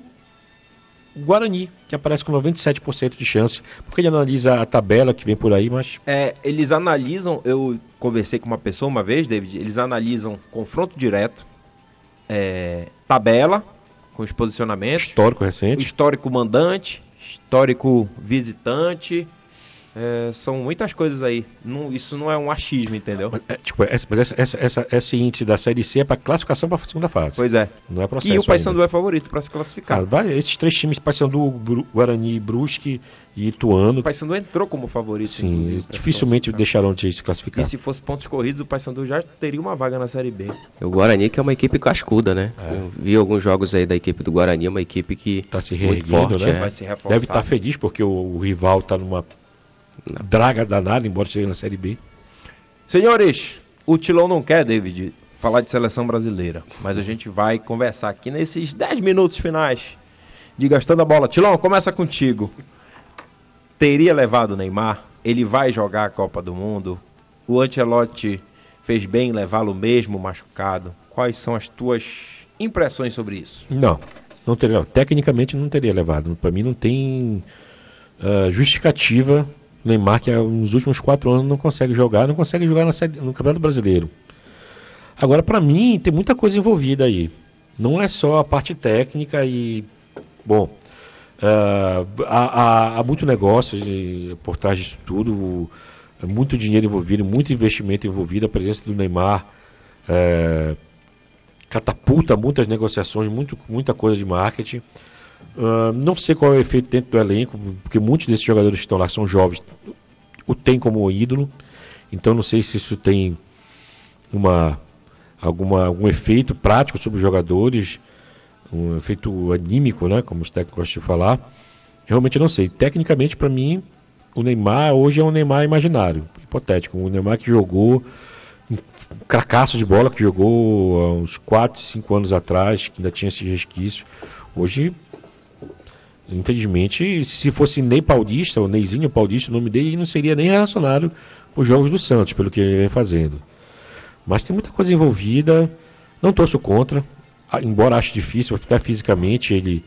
Guarani, que aparece com noventa e sete por cento de chance, porque ele analisa a tabela que vem por aí, mas... É, eles analisam, eu conversei com uma pessoa uma vez, David, eles analisam confronto direto, é, tabela, com os posicionamentos, Histórico recente. histórico mandante, histórico visitante, é, são muitas coisas aí. Não, isso não é um achismo, entendeu? Mas, é, tipo, essa, mas essa, essa, essa, esse índice da Série C é para classificação para a segunda fase. Pois é. Não é processo E o Paysandu ainda. é favorito para se classificar. Cara, vai, esses três times, Paysandu, Bru- Guarani, Brusque e Ituano, O Paysandu entrou como favorito, sim, inclusive, pra se dificilmente classificar. deixarão de se classificar. E se fosse pontos corridos, o Paysandu já teria uma vaga na Série B. O Guarani, que é uma equipe cascuda, né? É. Eu vi alguns jogos aí da equipe do Guarani, é uma equipe que Está se muito reerguendo, forte, né? é. Vai se reforçar. Deve estar feliz porque o, o rival está numa draga danada, embora chegue na Série B. Senhores, o Tilon não quer, David, falar de seleção brasileira, mas a gente vai conversar aqui nesses dez minutos finais de Gastando a Bola. Tilon, começa contigo. Teria levado o Neymar? Ele vai jogar a Copa do Mundo? O Ancelotti fez bem em levá-lo mesmo machucado? Quais são as tuas impressões sobre isso? Não, não teria. Tecnicamente não teria levado. Para mim não tem uh, justificativa. O Neymar, que nos últimos quatro anos não consegue jogar, não consegue jogar na série, no Campeonato Brasileiro. Agora, para mim, tem muita coisa envolvida aí. Não é só a parte técnica e... Bom, uh, há, há, há muito negócio de, por trás disso tudo, muito dinheiro envolvido, muito investimento envolvido, a presença do Neymar uh, catapulta muitas negociações, muito, muita coisa de marketing. Uh, não sei qual é o efeito dentro do elenco, porque muitos desses jogadores que estão lá são jovens, o tem como ídolo, então não sei se isso tem uma, alguma, algum efeito prático sobre os jogadores, um efeito anímico, né, como os técnicos gostam de falar. Realmente não sei. Tecnicamente, para mim, o Neymar hoje é um Neymar imaginário, hipotético, um Neymar que jogou, um cracaço de bola que jogou há uns quatro, cinco anos atrás, que ainda tinha esse resquício. Hoje, infelizmente, se fosse Ney Paulista, ou Neizinho Paulista, o nome dele não seria nem relacionado aos jogos do Santos, pelo que ele vem fazendo. Mas tem muita coisa envolvida, não torço contra, embora ache difícil, até fisicamente ele,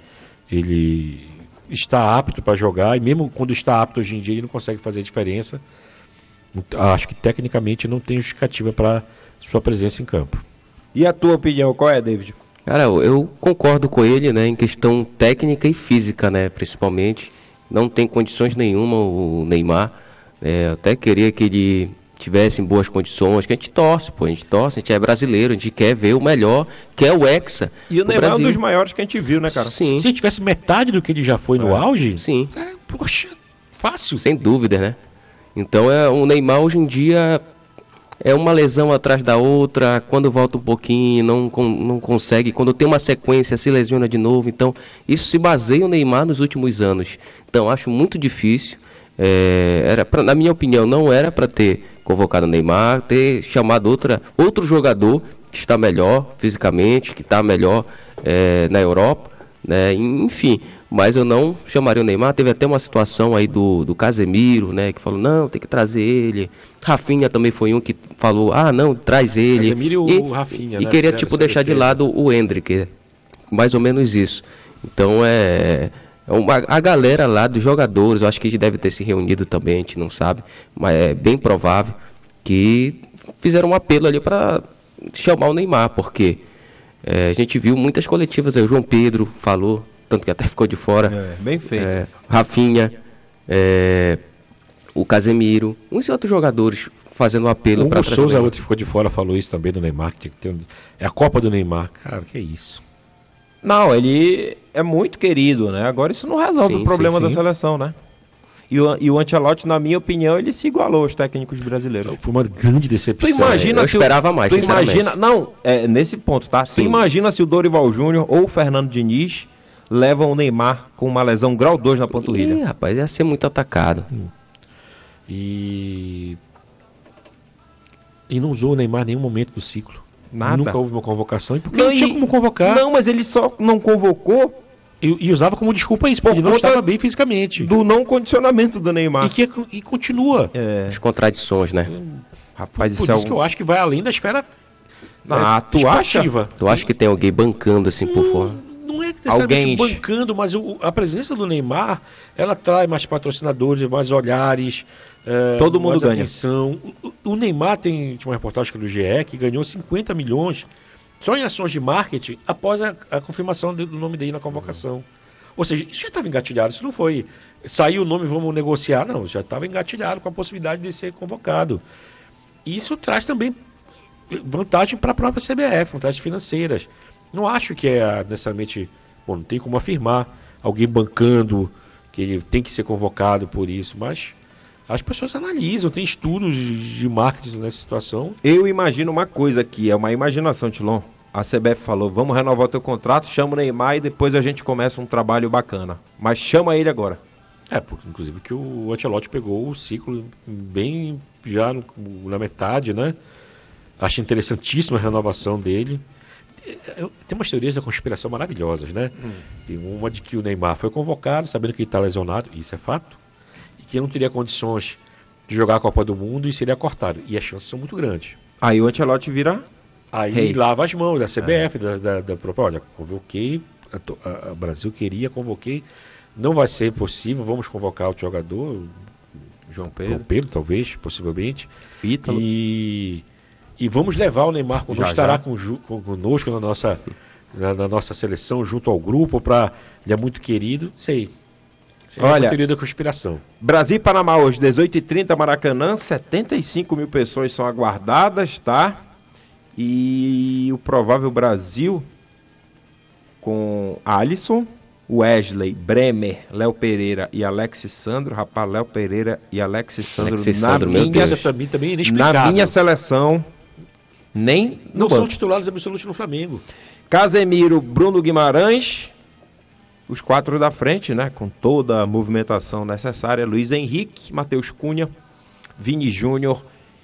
ele está apto para jogar, e mesmo quando está apto hoje em dia ele não consegue fazer diferença. Acho que tecnicamente não tem justificativa para sua presença em campo. E a tua opinião, qual é, David? Cara, eu, eu concordo com ele, né, em questão técnica e física, né, principalmente. Não tem condições nenhuma o Neymar. É, eu até queria que ele tivesse em boas condições, que a gente torce, pô, a gente torce, a gente é brasileiro, a gente quer ver o melhor, quer o Hexa. E o Neymar é um dos maiores que a gente viu, né, cara? Sim. Se ele tivesse metade do que ele já foi no É. auge, Sim. cara, poxa, fácil. Sem dúvida, né? Então é, o Neymar hoje em dia é uma lesão atrás da outra, quando volta um pouquinho, não, con- não consegue, quando tem uma sequência se lesiona de novo, então isso se baseia no Neymar nos últimos anos. Então acho muito difícil, é, era pra, na minha opinião não era para ter convocado o Neymar, ter chamado outra, outro jogador que está melhor fisicamente, que está melhor é, na Europa, né? Enfim, mas eu não chamaria o Neymar. Teve até uma situação aí do, do Casemiro, né, que falou, não, tem que trazer ele. Rafinha também foi um que falou, ah, não, traz ele. Casemiro e o Rafinha, e né, queria, fizeram tipo, essa deixar de defesa. lado o Endrick, mais ou menos isso. Então, é... é uma, a galera lá dos jogadores, eu acho que a gente deve ter se reunido também, a gente não sabe, mas é bem provável que fizeram um apelo ali para chamar o Neymar, porque é, a gente viu muitas coletivas aí, o João Pedro falou, tanto que até ficou de fora. É, bem feito. É, Rafinha, é, o Casemiro, uns outros jogadores fazendo um apelo O para Hugo Souza, outro que ficou de fora, falou isso também do Neymar, que tinha que ter um... É a Copa do Neymar. Cara, que é isso? Não, ele é muito querido, né? Agora isso não resolve Sim, o problema sim, da sim. seleção, né? E o, e o Ancelotti, na minha opinião, ele se igualou aos técnicos brasileiros. Foi uma grande decepção. Tu imagina eu se o- esperava mais, tu sinceramente. imagina, não, é nesse ponto, tá? Tu Sim. imagina se o Dorival Júnior ou o Fernando Diniz levam o Neymar com uma lesão grau dois na Ih, panturrilha. rapaz, ia ser muito atacado. E... E não usou o Neymar em nenhum momento do ciclo. Nada. Nunca houve uma convocação. E porque Não, não tinha e- como convocar. Não, mas ele só não convocou E, e usava como desculpa isso, Por porque ele não conta estava bem fisicamente. do não condicionamento do Neymar. E, que, e continua. É, As contradições, né? rapaz, Por isso é isso que eu um... acho que vai além da esfera Ah, é, tu acha? esportiva. Tu acha que tem alguém bancando assim por fora? Não é necessariamente Alguém- bancando, mas o- a presença do Neymar, ela atrai mais patrocinadores, mais olhares, é, Todo mundo mais ganha. atenção. O, o- o Neymar tem, tinha uma reportagem do G E que ganhou cinquenta milhões só em ações de marketing após a, a confirmação do do nome dele na convocação. Ou seja, isso já estava engatilhado, isso não foi saiu o nome, vamos negociar, não, já estava engatilhado com a possibilidade de ser convocado. Isso traz também vantagem para a própria C B F, vantagens financeiras. Não acho que é necessariamente, bom, não tem como afirmar alguém bancando que ele tem que ser convocado por isso, mas as pessoas analisam, tem estudos de marketing nessa situação. Eu imagino uma coisa aqui, é uma imaginação, Tilon. A C B F falou, vamos renovar o teu contrato, chama o Neymar e depois a gente começa um trabalho bacana. Mas chama ele agora. É, porque, inclusive que o Ancelotti pegou o ciclo bem já no- na metade, né? Acho interessantíssima a renovação dele. Eu- Tem umas teorias da conspiração maravilhosas, né? E uma de que o Neymar foi convocado, sabendo que ele está lesionado, isso é fato, e que não teria condições de jogar a Copa do Mundo e seria cortado. E as chances são muito grandes. Aí o Ancelotti vira... Aí Rei. lava as mãos da C B F, da, da, da própria, olha, convoquei, a, to- a- a Brasil queria, convoquei, não vai ser possível, vamos convocar o jogador, João João Pedro, Pedro, talvez, possivelmente, Ítalo. e, e vamos levar o Neymar conosco, Já, estará já. com, ju- com- conosco na nossa, na, na nossa seleção, junto ao grupo, pra, ele é muito querido, sei. Sei é Olha- uma teoria da conspiração. Brasil e Panamá hoje, dezoito e trinta, Maracanã, setenta e cinco mil pessoas são aguardadas, tá? E o provável Brasil com Alisson, Wesley, Bremer, Léo Pereira e Alexis Sandro. Rapaz, Léo Pereira e Alexis Sandro Alexis na Sandro, meu minha, Deus. Isso pra mim também é inexplicável. na minha seleção, nem no Não são banco. titulares absolutos no Flamengo. Casemiro, Bruno Guimarães, os quatro da frente, né? Com toda a movimentação necessária. Luiz Henrique, Matheus Cunha, Vini Júnior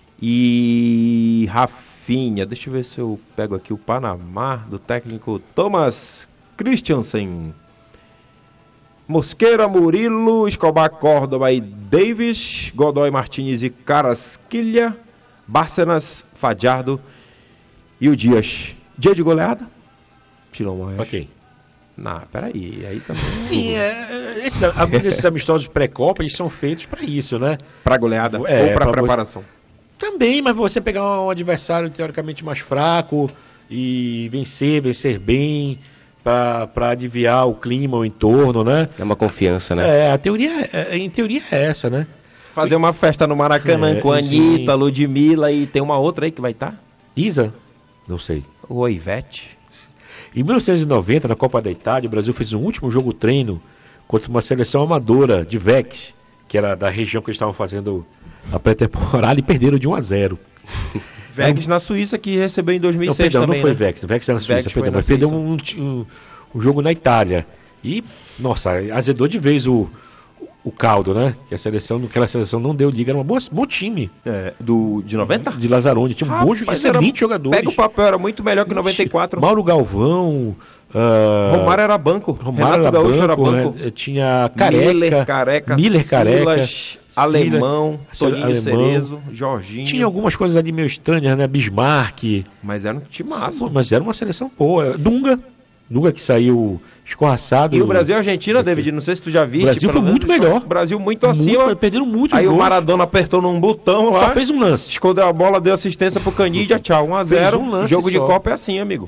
e Rafinha. Deixa eu ver se eu pego aqui o Panamá, do técnico Thomas Christiansen. Mosqueira, Murilo, Escobar, Córdoba e Davis, Godoy, Martínez e Carasquilha, Bárcenas, Fadiardo e o Dias. Dia de goleada? Tirou uma. Ok. Não, peraí, aí também. Sim, é, é, esses, alguns desses amistosos pré-copa, eles são feitos para isso, né? Pra goleada É, ou pra, pra preparação? Também, mas você pegar um adversário teoricamente mais fraco e vencer, vencer bem, para adiviar o clima, o entorno, né? É uma confiança, né? É, a teoria, é, em teoria é essa, né? Fazer uma festa no Maracanã É, com a sim. Anitta, Ludmilla e tem uma outra aí que vai estar? Isa? Não sei. O Ivete. Em mil novecentos e noventa, na Copa da Itália, o Brasil fez um último jogo treino contra uma seleção amadora de Vex, que era da região que eles estavam fazendo a pré-temporada, e perderam de um a zero. Vex na Suíça, que recebeu em dois mil e Não, seis perdão, também, não foi né? Vex. Vex era na Suíça, Vex foi perdão, na mas perdeu Suíça. um, um, um jogo na Itália. E, nossa, azedou de vez o, o caldo, né? Que a seleção, aquela seleção não deu liga, era um bom, bom time É, do, de noventa? de Lazarone. Tinha um bom, Rapaz, excelente era- jogadores. Pega o papel, era muito melhor que noventa e quatro. Mauro Galvão. ah, Romário era banco. Romário Renato era Gaúcho era banco, banco. né? Tinha Careca. Miller, Careca. Miller, Careca. Silas, Alemão, Silas- Toninho Alemão. Cerezo, Jorginho. Tinha algumas coisas ali meio estranhas, né? Bismarck. Mas era um time massa. Mas era uma seleção boa. Dunga. Dunga que saiu escorraçado. E o Brasil e a Argentina, David, não sei se tu já viste. O Brasil pelo foi muito menos, melhor. O Brasil muito Muito, acima. perderam muito Aí o gols. Maradona apertou num botão lá. Só fez um lance. Escondeu a bola, deu assistência pro Canidia, tchau, um a zero. um lance Jogo de só. Copa é assim, amigo.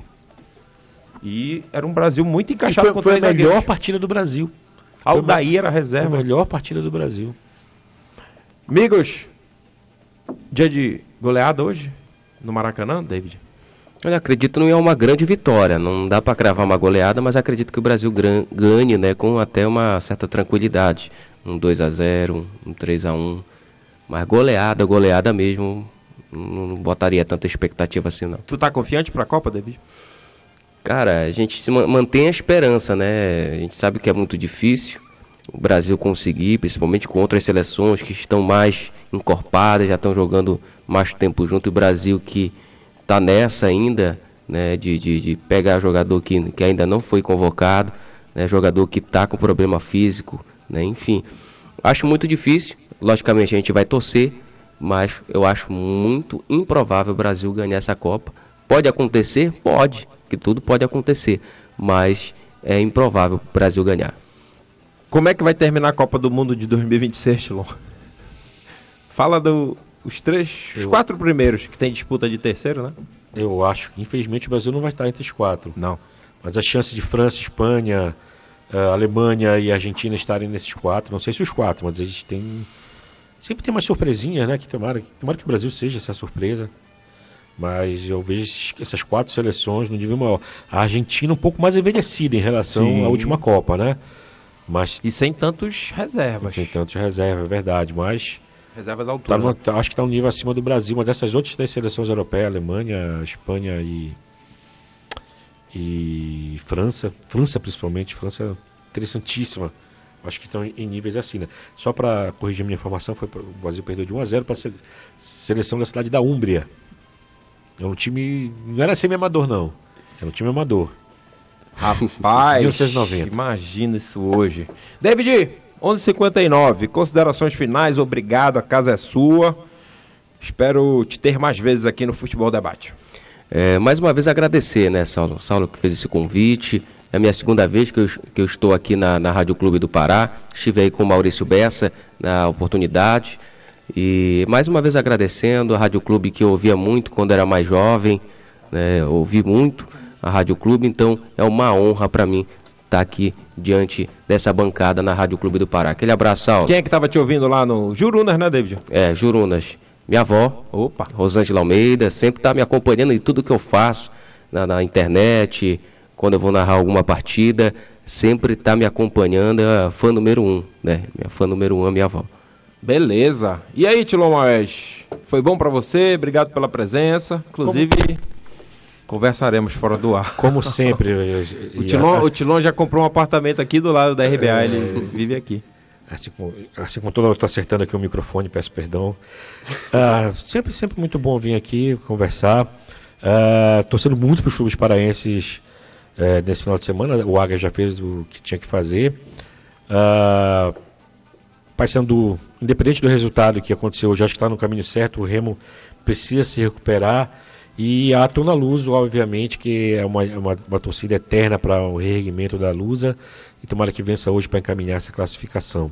E era um Brasil muito E encaixado foi, com foi a três melhor zagueiros. partida do Brasil. Aldair era Foi a reserva. melhor partida do Brasil. Amigos, dia de goleada hoje no Maracanã, David? Olha, acredito não é uma grande vitória, não dá para cravar uma goleada, mas acredito que o Brasil gran- ganhe, né, com até uma certa tranquilidade. Um dois a zero, um três a um, mas goleada, goleada mesmo, não, não botaria tanta expectativa assim não. Tu tá confiante pra Copa, David? Cara, a gente se ma- mantém a esperança, né, a gente sabe que é muito difícil o Brasil conseguir, principalmente com outras seleções que estão mais encorpadas, já estão jogando mais tempo junto, e o Brasil que tá nessa ainda, né, de, de, de pegar jogador que, que ainda não foi convocado, né, jogador que tá com problema físico, né, enfim. Acho muito difícil, logicamente a gente vai torcer, mas eu acho muito improvável o Brasil ganhar essa Copa. Pode acontecer? Pode, que tudo pode acontecer, mas é improvável o Brasil ganhar. Como é que vai terminar a Copa do Mundo de dois mil e vinte e seis, Tilon? Fala do... Os três, os Eu- quatro primeiros que tem disputa de terceiro, né? Eu acho que, infelizmente, o Brasil não vai estar entre os quatro. Não. Mas a chance de França, Espanha, eh, Alemanha e Argentina estarem nesses quatro, não sei se os quatro, mas eles têm... Sempre tem umas surpresinhas, né? Que tomara, tomara que o Brasil seja essa surpresa. Mas eu vejo esses- essas quatro seleções no nível maior. A Argentina um pouco mais envelhecida em relação Sim. à última Copa, né? Mas E sem tantos reservas. sem tantos reservas, é verdade. Mas Reservas à tá altura. no- né? tá- acho que está um nível acima do Brasil. Mas essas outras três seleções europeias, Alemanha, Espanha e, e França, França principalmente, França interessantíssima. Acho que estão em, em níveis assim, né? Só para corrigir minha informação, foi pro- o Brasil perdeu de um a zero para a seleção da cidade da Úmbria. É um time, não era semi-amador não, era um time amador. Rapaz, mil novecentos e noventa. imagina isso hoje. David, onze e cinquenta e nove, considerações finais, obrigado, a casa é sua. Espero te ter mais vezes aqui no Futebol Debate. É, mais uma vez agradecer, né, Saulo? Saulo que fez esse convite. É a minha segunda vez que eu, que eu estou aqui na, na Rádio Clube do Pará. Estive aí com o Maurício Bessa na oportunidade. E mais uma vez agradecendo a Rádio Clube, que eu ouvia muito quando era mais jovem, né, eu ouvi muito a Rádio Clube, então é uma honra para mim estar aqui diante dessa bancada na Rádio Clube do Pará. Aquele abraço, Saulo. Quem é que estava te ouvindo lá no Jurunas, né, David? É, Jurunas, minha avó, Opa. Rosângela Almeida, sempre está me acompanhando em tudo que eu faço, na, na internet, quando eu vou narrar alguma partida, sempre está me acompanhando, é a fã número um, né? Minha fã número um é minha avó. Beleza. E aí, Tilon Moés? Foi bom pra você? Obrigado pela presença. Inclusive, conversaremos fora do ar. Como sempre. eu- O e Tilon, a- o Tilon já comprou um apartamento aqui do lado da R B A, É. ele vive aqui. Assim como, assim como toda hora eu estou acertando aqui o microfone, peço perdão. Ah, sempre, sempre muito bom vir aqui conversar. Ah, torcendo muito para os clubes paraenses eh, nesse final de semana. O Águia já fez o que tinha que fazer. Ah, Passando, independente do resultado que aconteceu hoje, acho que está no caminho certo. O Remo precisa se recuperar. E a Tuna Luso, obviamente, que é uma, uma, uma torcida eterna para o reerguimento da Lusa. E tomara que vença hoje para encaminhar essa classificação.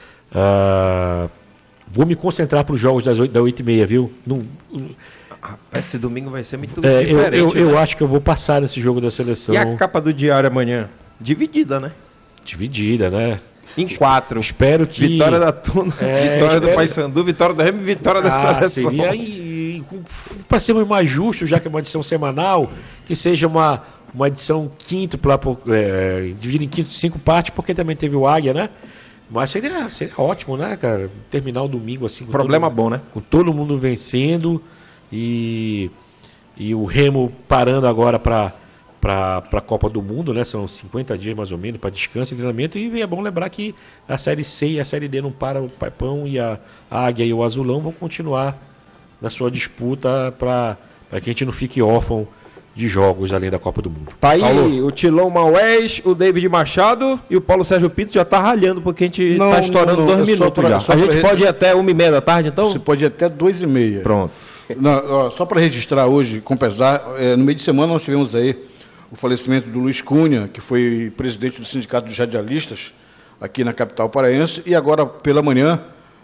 Ah, vou me concentrar para os jogos das oito, da oito e meia, viu? Não, Esse domingo vai ser muito é, eu, diferente. eu, eu né? acho que eu vou passar nesse jogo da seleção. E a capa do Diário amanhã? Dividida, né? Dividida, né? em quatro. Espero que... Vitória da Tuna, É, vitória do espero- Paysandu, vitória da Remo e vitória da Ah, seleção. seria, para sermos mais justos, já que é uma edição semanal, que seja uma, uma edição quíntupla, por- é, dividida em quinto, cinco partes, porque também teve o Águia, né? Mas seria, seria ótimo, né, cara? Terminar o domingo assim. Com Problema todo, bom, né? Com todo mundo vencendo e, e o Remo parando agora para para a Copa do Mundo, né? São cinquenta dias mais ou menos para descanso e treinamento. E é bom lembrar que a Série C e a Série D não param. O Paipão e a Águia e o Azulão vão continuar na sua disputa para que a gente não fique órfão de jogos além da Copa do Mundo. Tá aí Saulo. o Tilon Maués, o David Machado e o Paulo Sérgio Pinto já tá ralhando porque a gente Não, tá estourando não, não, dois é só minutos pra- já. só A pra gente re- pode ir até uma e meia da tarde, então? Você pode ir até duas e meia. Pronto. Não, ó, só para registrar hoje, com pesar, é, no meio de semana nós tivemos aí o falecimento do Luiz Cunha, que foi presidente do Sindicato dos Radialistas aqui na capital paraense, e agora pela manhã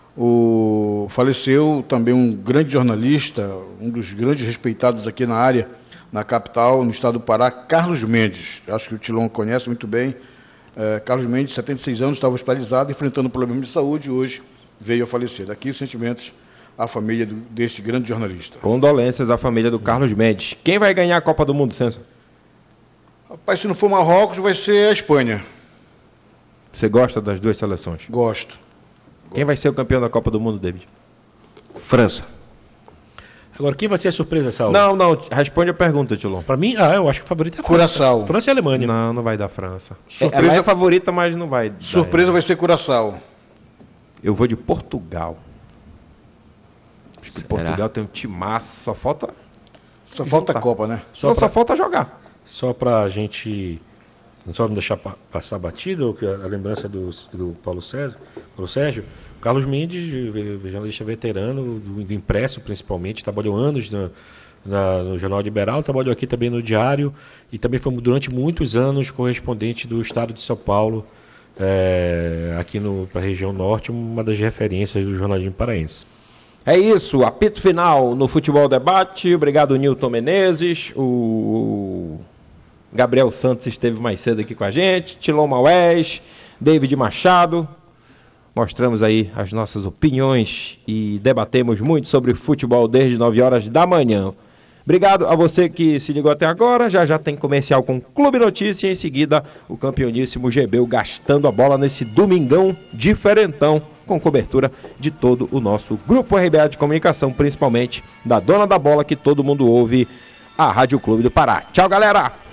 o, faleceu também um grande jornalista, um dos grandes respeitados aqui na área, na capital, no estado do Pará, Carlos Mendes. Acho que o Tilon conhece muito bem. É, Carlos Mendes, setenta e seis anos, estava hospitalizado, enfrentando problemas de saúde e hoje veio a falecer. Daqui os sentimentos à família do, deste grande jornalista. Condolências à família do Carlos Mendes. Quem vai ganhar a Copa do Mundo, Sensa? Rapaz, se não for Marrocos, vai ser a Espanha. Você gosta das duas seleções? Gosto. Quem vai ser o campeão da Copa do Mundo, David? França. Agora, quem vai ser a surpresa, Saulo? Não, não, responde a pergunta, Tilon. Para mim, ah, eu acho que o favorito é a Curaçao. França. França e Alemanha. Não, não vai dar França. Surpresa- Ela é favorita, mas não vai dar. Surpresa vai ser Curaçao. Eu vou de Portugal. Acho que Será? Portugal tem um timaço, só falta... Só falta a Juntar. Copa, né? Só Só, pra- só falta jogar. Só para a gente só não deixar pa- passar batido que a, a lembrança do, do Paulo César, Paulo Sérgio, Carlos Mendes, ve- jornalista veterano do, do impresso principalmente, trabalhou anos na, na- no Jornal Liberal, trabalhou aqui também no Diário e também foi durante muitos anos correspondente do Estado de São Paulo, é, aqui para a região norte, uma das referências do jornalismo paraense. É isso, apito final no Futebol Debate. Obrigado, Nilton Menezes. O Gabriel Santos esteve mais cedo aqui com a gente. Tilon Maués, David Machado. Mostramos aí as nossas opiniões e debatemos muito sobre futebol desde nove horas da manhã. Obrigado a você que se ligou até agora. Já já tem comercial com Clube Notícia e em seguida o campeoníssimo G B U gastando a bola nesse domingão diferentão, com cobertura de todo o nosso Grupo R B A de Comunicação, principalmente da dona da bola que todo mundo ouve, a Rádio Clube do Pará. Tchau, galera!